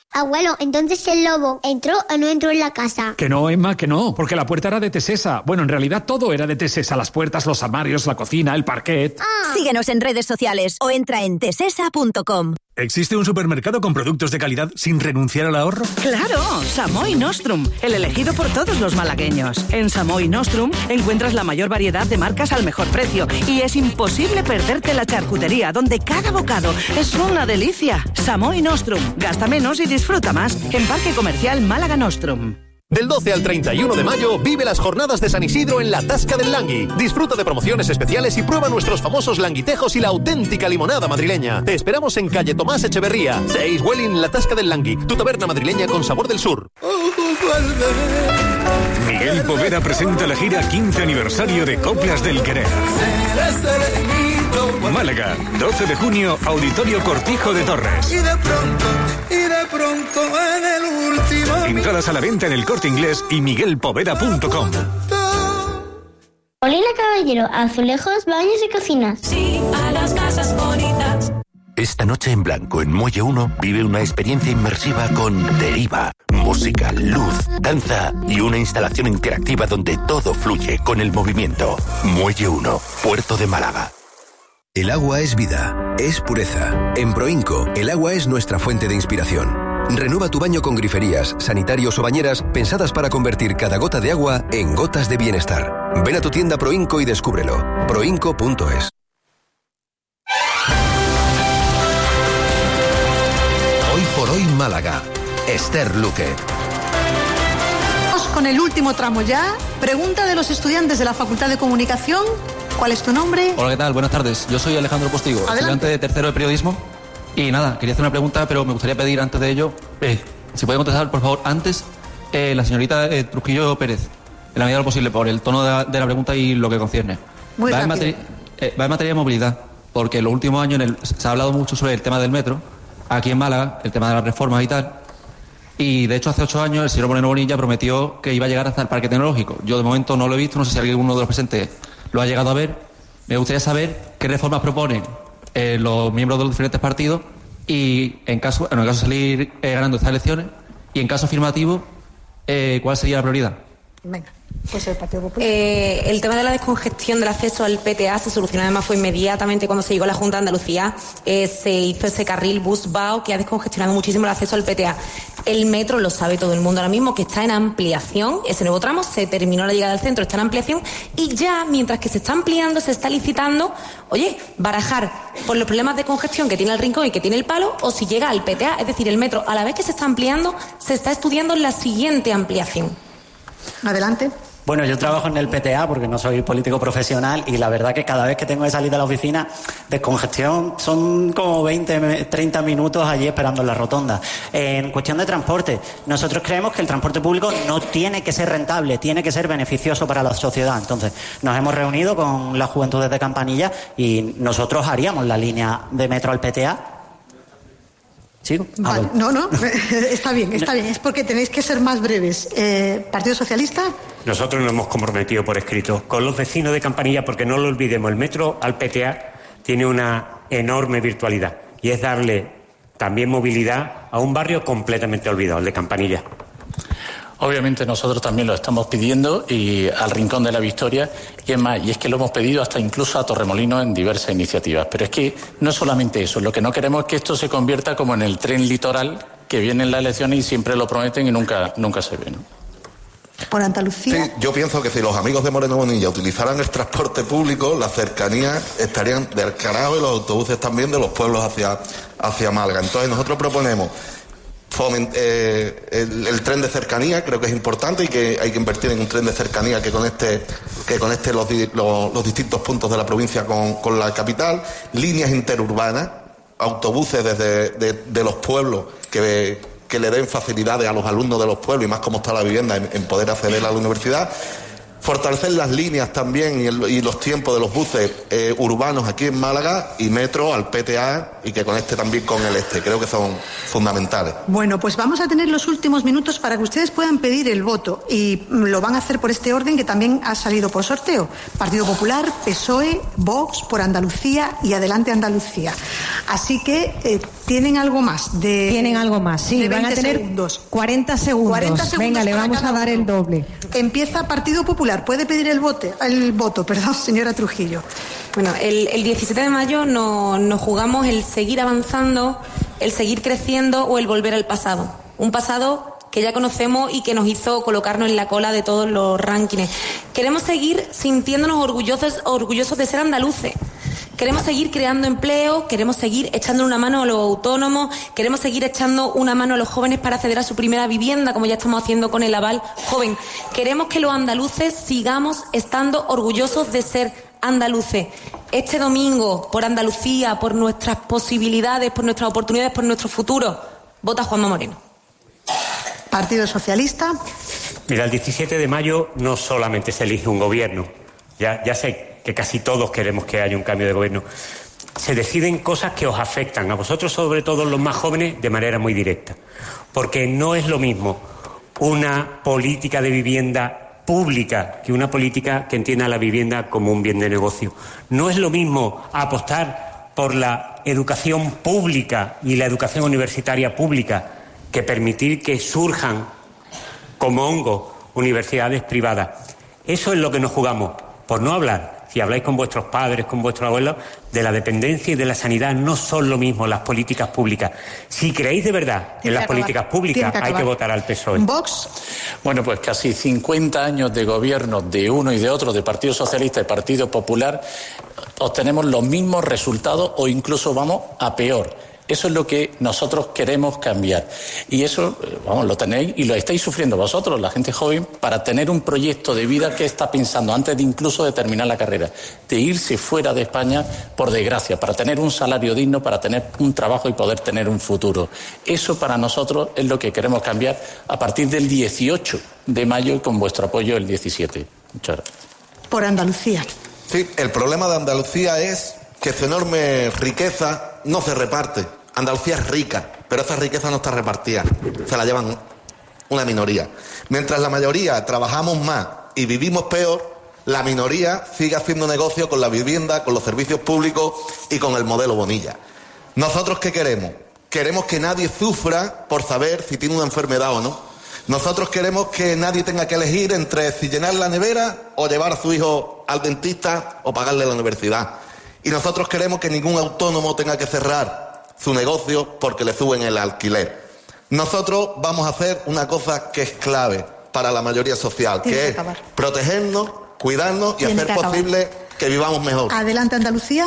Abuelo, entonces el lobo entró o no entró en la casa. Que no, Emma, que no, porque la puerta era de Tesesa. Bueno, en realidad todo era de Tesesa. Las puertas, los armarios, la cocina, el parquet. Ah. Síguenos en redes sociales o entra en tesesa punto com. ¿Existe un supermercado con productos de calidad sin renunciar al ahorro? ¡Claro! Samoy Nostrum, el elegido por todos los malagueños. En Samoy Nostrum encuentras la mayor variedad de marcas al mejor precio y es imposible perderte la charcutería, donde cada bocado es una delicia. Samoy Nostrum, gasta menos y disfruta más en Parque Comercial Málaga Nostrum. Del doce al treinta y uno de mayo vive las jornadas de San Isidro en la Tasca del Langui. Disfruta de promociones especiales y prueba nuestros famosos languitejos y la auténtica limonada madrileña. Te esperamos en calle Tomás Echeverría, seis Welling, la Tasca del Langui, tu taberna madrileña con sabor del sur. Miguel Poveda presenta la gira quince aniversario de Coplas del Querer. Málaga, doce de junio, Auditorio Cortijo de Torres. Y de pronto, y de pronto en el último... Entradas a la venta en El Corte Inglés y miguel poveda punto com. Olina Caballero, azulejos, baños y cocinas. Sí, a las casas bonitas. Esta noche en blanco en Muelle uno vive una experiencia inmersiva con Deriva. Música, luz, danza y una instalación interactiva donde todo fluye con el movimiento. Muelle uno, Puerto de Málaga. El agua es vida, es pureza. En Proinco, el agua es nuestra fuente de inspiración. Renueva tu baño con griferías, sanitarios o bañeras pensadas para convertir cada gota de agua en gotas de bienestar. Ven a tu tienda Proinco y descúbrelo. proinco punto es. Hoy por hoy Málaga. Esther Luque. Vamos con el último tramo ya. Pregunta de los estudiantes de la Facultad de Comunicación. ¿Cuál es tu nombre? Hola, ¿qué tal? Buenas tardes. Yo soy Alejandro Postigo, Adelante. estudiante de tercero de periodismo. Y nada, quería hacer una pregunta, pero me gustaría pedir antes de ello, eh, si puede contestar, por favor, antes, eh, la señorita eh, Trujillo Pérez, en la medida de lo posible, por el tono de la, de la pregunta y lo que concierne. Muy va, en rápido. materi- eh, va en materia de movilidad, porque en los últimos años en el- se ha hablado mucho sobre el tema del metro, aquí en Málaga, el tema de las reformas y tal. Y de hecho hace ocho años el señor Moreno Bonilla prometió que iba a llegar hasta el Parque Tecnológico. Yo de momento no lo he visto, no sé si alguno de los presentes lo ha llegado a ver. Me gustaría saber qué reformas proponen eh, los miembros de los diferentes partidos y en caso, bueno, en caso de salir eh, ganando estas elecciones y en caso afirmativo, eh, ¿cuál sería la prioridad? Venga, pues el Partido Popular. Eh, el tema de la descongestión del acceso al P T A se solucionó, además fue inmediatamente cuando se llegó a la Junta de Andalucía, eh, se hizo ese carril bus-bao que ha descongestionado muchísimo el acceso al P T A. El metro, lo sabe todo el mundo ahora mismo, que está en ampliación, ese nuevo tramo, se terminó la llegada al centro, está en ampliación y ya, mientras que se está ampliando, se está licitando, oye, barajar por los problemas de congestión que tiene el Rincón y que tiene el Palo, o si llega al P T A, es decir, el metro, a la vez que se está ampliando, se está estudiando la siguiente ampliación. Adelante. Bueno, yo trabajo en el P T A porque no soy político profesional y la verdad que cada vez que tengo que salir de la oficina, descongestión, son como veinte, treinta minutos allí esperando en la rotonda. En cuestión de transporte, nosotros creemos que el transporte público no tiene que ser rentable, tiene que ser beneficioso para la sociedad. Entonces, nos hemos reunido con las juventudes de Campanilla y nosotros haríamos la línea de metro al P T A. ¿Sigo? Ah, Vale, bueno. no, no, está bien, está bien. Es porque tenéis que ser más breves. Eh, ¿Partido Socialista? Nosotros nos hemos comprometido por escrito con los vecinos de Campanilla, porque no lo olvidemos, el metro al P T A tiene una enorme virtualidad y es darle también movilidad a un barrio completamente olvidado, el de Campanilla. Obviamente nosotros también lo estamos pidiendo y al Rincón de la Victoria, y es más, y es que lo hemos pedido hasta incluso a Torremolinos en diversas iniciativas. Pero es que no es solamente eso, lo que no queremos es que esto se convierta como en el tren litoral que viene en las elecciones y siempre lo prometen y nunca, nunca se ve, ¿no? Por Andalucía. Sí, yo pienso que si los amigos de Moreno Bonilla utilizaran el transporte público, las cercanías estarían del carajo y los autobuses también de los pueblos hacia, hacia Málaga. Entonces nosotros proponemos foment, eh, el, el tren de cercanía, creo que es importante y que hay que invertir en un tren de cercanía que conecte, que conecte los, los, los distintos puntos de la provincia con, con la capital, líneas interurbanas, autobuses desde de, de los pueblos que, que le den facilidades a los alumnos de los pueblos y más cómo está la vivienda en, en poder acceder a la universidad. Fortalecer las líneas también y, el, y los tiempos de los buses eh, urbanos aquí en Málaga y metro al P T A y que conecte también con el este. Creo que son fundamentales. Bueno, pues vamos a tener los últimos minutos para que ustedes puedan pedir el voto y lo van a hacer por este orden que también ha salido por sorteo. Partido Popular, P S O E, Vox, por Andalucía y Adelante Andalucía. Así que eh, tienen algo más. De, tienen algo más, sí, van a tener segundos. cuarenta segundos. cuarenta segundos. Venga, le vamos a dar el doble. Empieza Partido Popular. Puede pedir el voto, el voto, perdón, señora Trujillo. Bueno, el, el diecisiete de mayo no, nos jugamos el seguir avanzando, el seguir creciendo o el volver al pasado. Un pasado que ya conocemos y que nos hizo colocarnos en la cola de todos los rankings. Queremos seguir sintiéndonos orgullosos, orgullosos de ser andaluces. Queremos seguir creando empleo, queremos seguir echando una mano a los autónomos, queremos seguir echando una mano a los jóvenes para acceder a su primera vivienda, como ya estamos haciendo con el aval joven. Queremos que los andaluces sigamos estando orgullosos de ser andaluces. Este domingo, por Andalucía, por nuestras posibilidades, por nuestras oportunidades, por nuestro futuro, vota Juanma Moreno. Partido Socialista. Mira, el diecisiete de mayo no solamente se elige un gobierno, ya, ya sé que casi todos queremos que haya un cambio de gobierno. Se deciden cosas que os afectan a vosotros, sobre todo los más jóvenes, de manera muy directa. Porque no es lo mismo una política de vivienda pública que una política que entienda la vivienda como un bien de negocio. No es lo mismo apostar por la educación pública y la educación universitaria pública que permitir que surjan como hongos universidades privadas. Eso es lo que nos jugamos, por no hablar, si habláis con vuestros padres, con vuestros abuelos, de la dependencia y de la sanidad. No son lo mismo las políticas públicas. Si creéis de verdad en las políticas públicas, hay que votar al P S O E. Vox. Bueno, pues casi cincuenta años de gobierno de uno y de otro, de Partido Socialista y Partido Popular, obtenemos los mismos resultados o incluso vamos a peor. Eso es lo que nosotros queremos cambiar. Y eso, vamos, lo tenéis y lo estáis sufriendo vosotros, la gente joven, para tener un proyecto de vida que está pensando antes de incluso de terminar la carrera, de irse fuera de España, por desgracia, para tener un salario digno, para tener un trabajo y poder tener un futuro. Eso para nosotros es lo que queremos cambiar a partir del dieciocho de mayo y con vuestro apoyo el diecisiete. Muchas gracias. Por Andalucía. Sí, el problema de Andalucía es que su enorme riqueza no se reparte. Andalucía es rica, pero esa riqueza no está repartida, se la llevan una minoría. Mientras la mayoría trabajamos más y vivimos peor, la minoría sigue haciendo negocio con la vivienda, con los servicios públicos y con el modelo Bonilla. ¿Nosotros qué queremos? Queremos que nadie sufra por saber si tiene una enfermedad o no. Nosotros queremos que nadie tenga que elegir entre si llenar la nevera o llevar a su hijo al dentista o pagarle la universidad. Y nosotros queremos que ningún autónomo tenga que cerrar su negocio porque le suben el alquiler. Nosotros vamos a hacer una cosa que es clave para la mayoría social, que, que es acabar. protegernos, cuidarnos y hacer que posible que vivamos mejor. Adelante, Andalucía.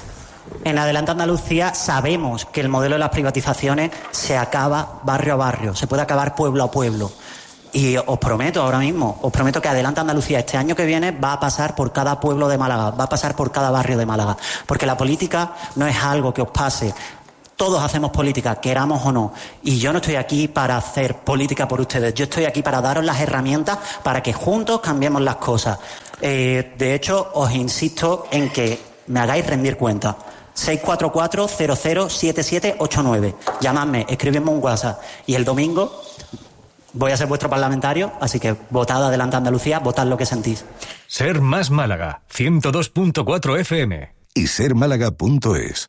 En Adelante Andalucía sabemos que el modelo de las privatizaciones se acaba barrio a barrio, se puede acabar pueblo a pueblo. Y os prometo ahora mismo, os prometo que Adelante Andalucía este año que viene va a pasar por cada pueblo de Málaga, va a pasar por cada barrio de Málaga. Porque la política no es algo que os pase. Todos hacemos política, queramos o no. Y yo no estoy aquí para hacer política por ustedes. Yo estoy aquí para daros las herramientas para que juntos cambiemos las cosas. Eh, de hecho, os insisto en que me hagáis rendir cuenta. seis cuatro cuatro, cero cero siete siete ocho nueve. Llamadme, escribidme un WhatsApp. Y el domingo voy a ser vuestro parlamentario, así que votad Adelante Andalucía, votad lo que sentís. Ser Más Málaga, ciento dos punto cuatro F M. Y ser málaga punto es.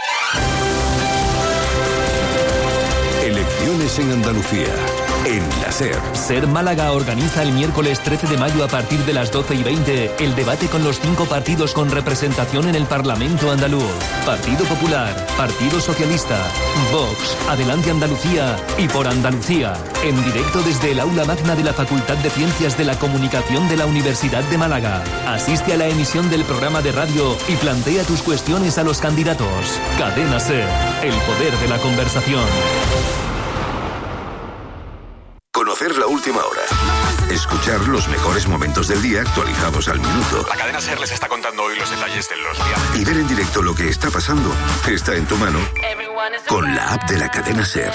Elecciones en Andalucía. En la SER. SER Málaga organiza el miércoles trece de mayo a partir de las doce y veinte el debate con los cinco partidos con representación en el Parlamento andaluz. Partido Popular, Partido Socialista, Vox, Adelante Andalucía y Por Andalucía. En directo desde el aula magna de la Facultad de Ciencias de la Comunicación de la Universidad de Málaga. Asiste a la emisión del programa de radio y plantea tus cuestiones a los candidatos. Cadena SER, el poder de la conversación. Conocer la última hora. Escuchar los mejores momentos del día actualizados al minuto. La cadena SER les está contando hoy los detalles de los viajes. Y ver en directo lo que está pasando. Está en tu mano con la app de la cadena SER.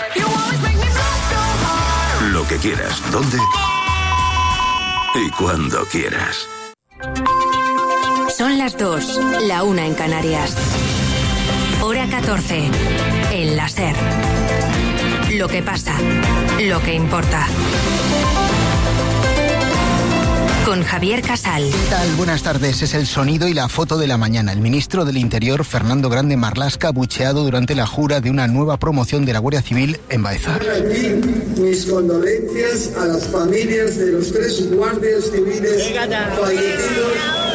Lo que quieras, dónde y cuando quieras. Son las dos, la una en Canarias. Hora catorce, en la SER. Lo que pasa, lo que importa. con Javier Casal. ¿Qué tal? Buenas tardes. Es el sonido y la foto de la mañana. El ministro del Interior, Fernando Grande Marlaska, bucheado durante la jura de una nueva promoción de la Guardia Civil en Baeza. Aquí mis condolencias a las familias de los tres guardias civiles fallecidos.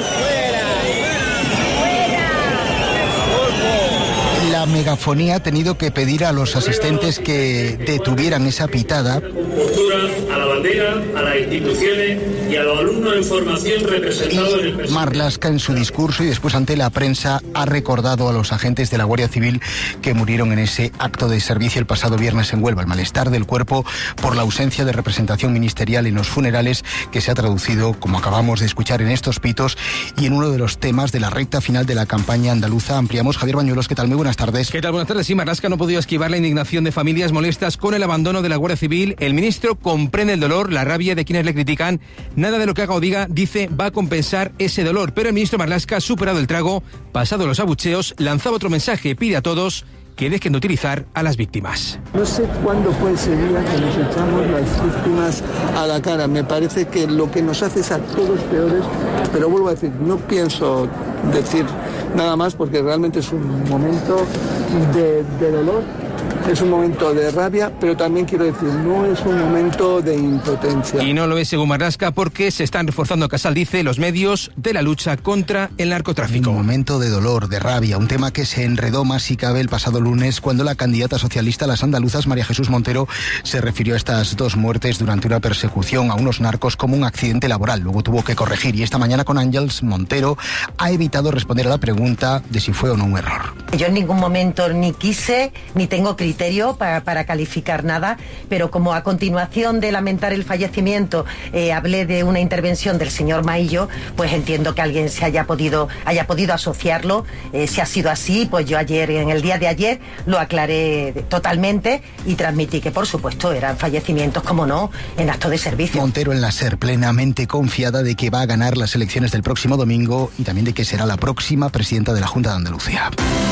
La megafonía ha tenido que pedir a los asistentes que detuvieran esa pitada. Postura a la bandera, a las instituciones y a los alumnos en formación representados en el presidente. Marlaska, en su discurso y después ante la prensa, ha recordado a los agentes de la Guardia Civil que murieron en ese acto de servicio el pasado viernes en Huelva. El malestar del cuerpo por la ausencia de representación ministerial en los funerales, que se ha traducido, como acabamos de escuchar, en estos pitos y en uno de los temas de la recta final de la campaña andaluza. Ampliamos. Javier Bañuelos, ¿qué tal? Muy buenas tardes. ¿Qué tal? Buenas tardes. Sí, Marlaska no ha podido esquivar la indignación de familias molestas con el abandono de la Guardia Civil. El ministro comprende el dolor, la rabia de quienes le critican. Nada de lo que haga o diga, dice, va a compensar ese dolor. Pero el ministro Marlaska ha superado el trago, pasado los abucheos, lanzaba otro mensaje, pide a todos que dejen de utilizar a las víctimas. No sé cuándo fue ese día que nos echamos las víctimas a la cara. Me parece que lo que nos hace es a todos peores, pero vuelvo a decir, no pienso decir nada más porque realmente es un momento de, de dolor, es un momento de rabia, pero también quiero decir, no es un momento de impotencia. Y no lo es según Marlaska porque se están reforzando, Casal dice, los medios de la lucha contra el narcotráfico. Un momento de dolor, de rabia, un tema que se enredó más si cabe el pasado lunes cuando la candidata socialista a las andaluzas, María Jesús Montero, se refirió a estas dos muertes durante una persecución a unos narcos como un accidente laboral. Luego tuvo que corregir y esta mañana con Ángels Montero ha evitado responder a la pregunta de si fue o no un error. Yo en ningún momento ni quise ni tengo criterio para, para calificar nada, pero como a continuación de lamentar el fallecimiento eh, hablé de una intervención del señor Maillo, pues entiendo que alguien se haya podido haya podido asociarlo. Eh, si ha sido así, pues yo ayer, en el día de ayer, lo aclaré totalmente y transmití que por supuesto eran fallecimientos, como no, en acto de servicio. Montero en la SER, plenamente confiada de que va a ganar las elecciones del próximo domingo y también de que será la próxima presidenta de la Junta de Andalucía.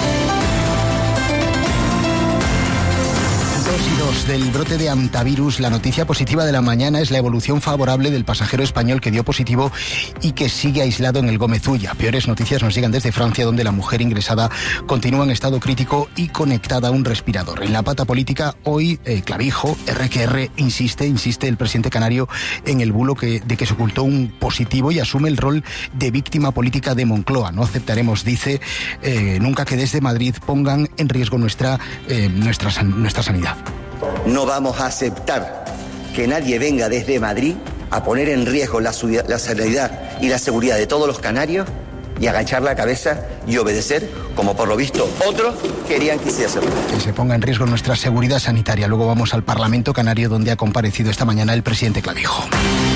Del brote de hantavirus, la noticia positiva de la mañana es la evolución favorable del pasajero español que dio positivo y que sigue aislado en el Gómez Ulla. Peores noticias nos llegan desde Francia, donde la mujer ingresada continúa en estado crítico y conectada a un respirador. En la pata política, hoy, eh, Clavijo, erre que erre, insiste, insiste el presidente canario en el bulo que, de que se ocultó un positivo y asume el rol de víctima política de Moncloa. No aceptaremos, dice, eh, nunca que desde Madrid pongan en riesgo nuestra, eh, nuestra, nuestra sanidad. No vamos a aceptar que nadie venga desde Madrid a poner en riesgo la, la sanidad y la seguridad de todos los canarios y agachar la cabeza y obedecer, como por lo visto otros querían que se hacerlo. Que se ponga en riesgo nuestra seguridad sanitaria. Luego vamos al Parlamento Canario, donde ha comparecido esta mañana el presidente Clavijo.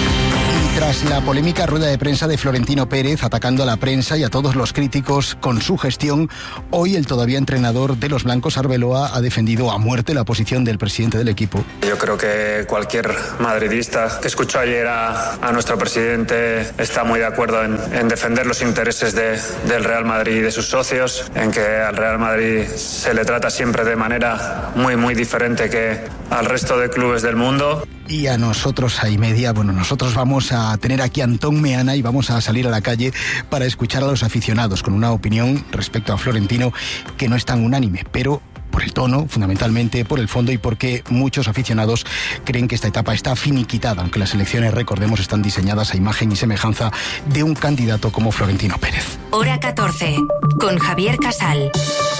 Tras la polémica rueda de prensa de Florentino Pérez atacando a la prensa y a todos los críticos con su gestión, hoy el todavía entrenador de los blancos, Arbeloa, ha defendido a muerte la posición del presidente del equipo. Yo creo que cualquier madridista que escuchó ayer a, a nuestro presidente está muy de acuerdo en, en defender los intereses de, del Real Madrid y de sus socios, en que al Real Madrid se le trata siempre de manera muy, muy diferente que al resto de clubes del mundo. Y a nosotros, a y media, bueno, nosotros vamos a tener aquí a Antón Meana y vamos a salir a la calle para escuchar a los aficionados con una opinión respecto a Florentino que no es tan unánime, pero por el tono, fundamentalmente por el fondo y porque muchos aficionados creen que esta etapa está finiquitada, aunque las elecciones, recordemos, están diseñadas a imagen y semejanza de un candidato como Florentino Pérez. Hora catorce, con Javier Casal.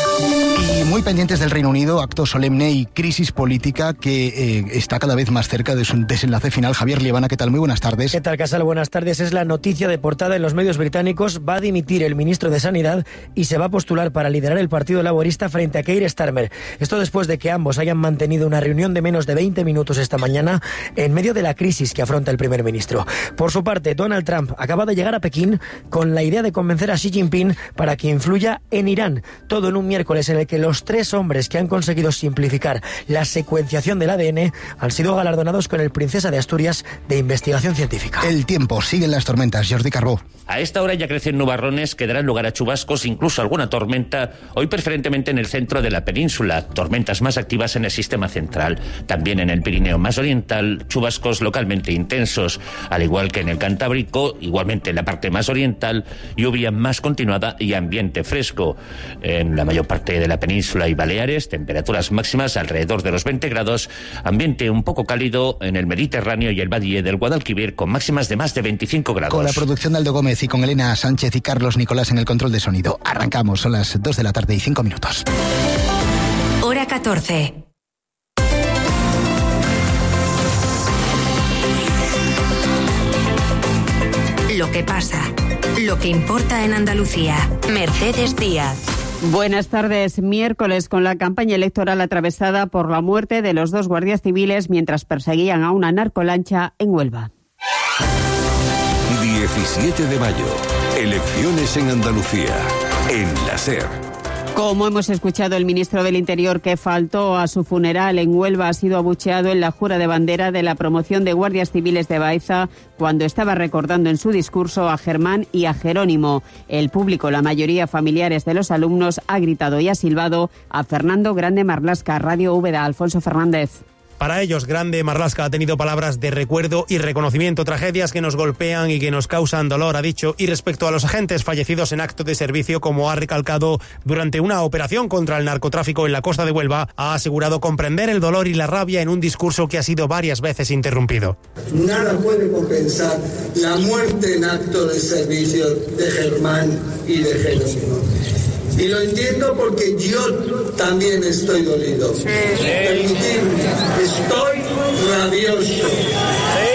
Y muy pendientes del Reino Unido, acto solemne y crisis política que eh, está cada vez más cerca de su desenlace final. Javier Liebana, ¿qué tal? Muy buenas tardes. ¿Qué tal, Casal? Buenas tardes. Es la noticia de portada en los medios británicos. Va a dimitir el ministro de Sanidad y se va a postular para liderar el Partido Laborista frente a Keir Starmer. Esto después de que ambos hayan mantenido una reunión de menos de veinte minutos esta mañana en medio de la crisis que afronta el primer ministro. Por su parte, Donald Trump acaba de llegar a Pekín con la idea de convencer a a Xi Jinping para que influya en Irán. Todo en un miércoles en el que los tres hombres que han conseguido simplificar la secuenciación del A D N han sido galardonados con el Princesa de Asturias de Investigación Científica. El tiempo, siguen las tormentas. Jordi Carbó. A esta hora ya crecen nubarrones que darán lugar a chubascos, incluso alguna tormenta, hoy preferentemente en el centro de la península, tormentas más activas en el sistema central. También en el Pirineo más oriental, chubascos localmente intensos, al igual que en el Cantábrico, igualmente en la parte más oriental, lluvia más continuada y ambiente fresco. En la mayor parte de la península y Baleares, temperaturas máximas alrededor de los veinte grados, ambiente un poco cálido en el Mediterráneo y el Valle del Guadalquivir con máximas de más de veinticinco grados. Con la producción de Aldo Gómez y con Elena Sánchez y Carlos Nicolás en el control de sonido. Arrancamos, son las dos de la tarde y cinco minutos. Hora catorce. Lo que pasa, lo que importa en Andalucía. Mercedes Díaz. Buenas tardes. Miércoles, con la campaña electoral atravesada por la muerte de los dos guardias civiles mientras perseguían a una narcolancha en Huelva. diecisiete de mayo. Elecciones en Andalucía. En la SER. Como hemos escuchado, el ministro del Interior que faltó a su funeral en Huelva ha sido abucheado en la jura de bandera de la promoción de guardias civiles de Baeza cuando estaba recordando en su discurso a Germán y a Jerónimo. El público, la mayoría familiares de los alumnos, ha gritado y ha silbado a Fernando Grande Marlasca. Radio Úbeda, Alfonso Fernández. Para ellos, Grande Marlasca ha tenido palabras de recuerdo y reconocimiento, tragedias que nos golpean y que nos causan dolor, ha dicho. Y respecto a los agentes fallecidos en acto de servicio, como ha recalcado durante una operación contra el narcotráfico en la costa de Huelva, ha asegurado comprender el dolor y la rabia en un discurso que ha sido varias veces interrumpido. Nada puede compensar la muerte en acto de servicio de Germán y de Jerónimo. Y lo entiendo porque yo también estoy dolido. Sí. Permitidme, estoy rabioso. Sí.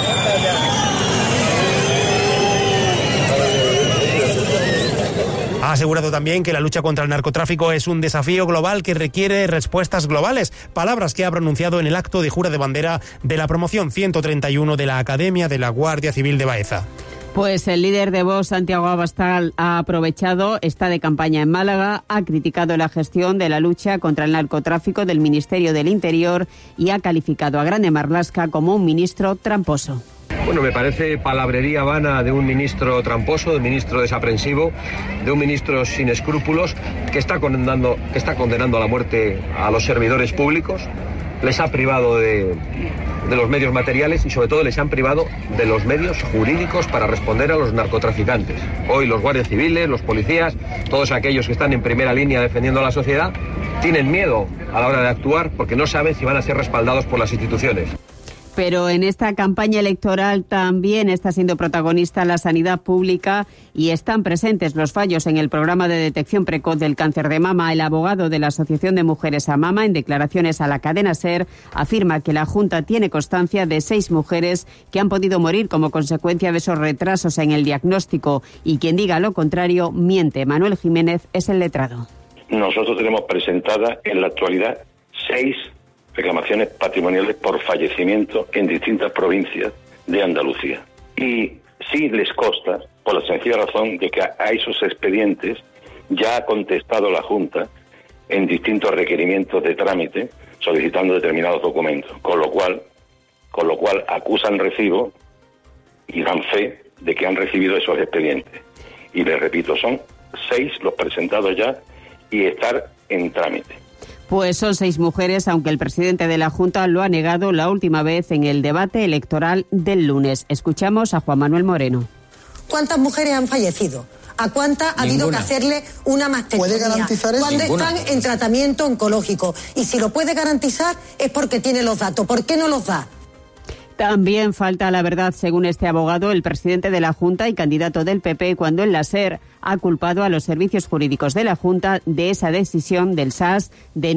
Ha asegurado también que la lucha contra el narcotráfico es un desafío global que requiere respuestas globales. Palabras que ha pronunciado en el acto de jura de bandera de la promoción ciento treinta y uno de la Academia de la Guardia Civil de Baeza. Pues el líder de Vox, Santiago Abascal, ha aprovechado, está de campaña en Málaga, ha criticado la gestión de la lucha contra el narcotráfico del Ministerio del Interior y ha calificado a Grande Marlasca como un ministro tramposo. Bueno, me parece palabrería vana de un ministro tramposo, de un ministro desaprensivo, de un ministro sin escrúpulos que está condenando, que está condenando a la muerte a los servidores públicos, les ha privado de, de los medios materiales y sobre todo les han privado de los medios jurídicos para responder a los narcotraficantes. Hoy los guardias civiles, los policías, todos aquellos que están en primera línea defendiendo a la sociedad, tienen miedo a la hora de actuar porque no saben si van a ser respaldados por las instituciones. Pero en esta campaña electoral también está siendo protagonista la sanidad pública y están presentes los fallos en el programa de detección precoz del cáncer de mama. El abogado de la Asociación de Mujeres a Mama, en declaraciones a la cadena SER, afirma que la Junta tiene constancia de seis mujeres que han podido morir como consecuencia de esos retrasos en el diagnóstico y quien diga lo contrario miente. Manuel Jiménez es el letrado. Nosotros tenemos presentadas en la actualidad seis reclamaciones patrimoniales por fallecimiento en distintas provincias de Andalucía. Y sí les consta, por la sencilla razón de que a esos expedientes ya ha contestado la Junta en distintos requerimientos de trámite solicitando determinados documentos, con lo cual, con lo cual acusan recibo y dan fe de que han recibido esos expedientes. Y les repito, son seis los presentados ya y estar en trámite. Pues son seis mujeres, aunque el presidente de la Junta lo ha negado la última vez en el debate electoral del lunes. Escuchamos a Juan Manuel Moreno. ¿Cuántas mujeres han fallecido? ¿A cuántas ha habido que hacerle una mastectomía? ¿Puede garantizar eso? ¿Cuándo Ninguna. están en tratamiento oncológico? Y si lo puede garantizar es porque tiene los datos. ¿Por qué no los da? También falta la verdad, según este abogado, el presidente de la Junta y candidato del P P, cuando en la SER ha culpado a los servicios jurídicos de la Junta de esa decisión del S A S de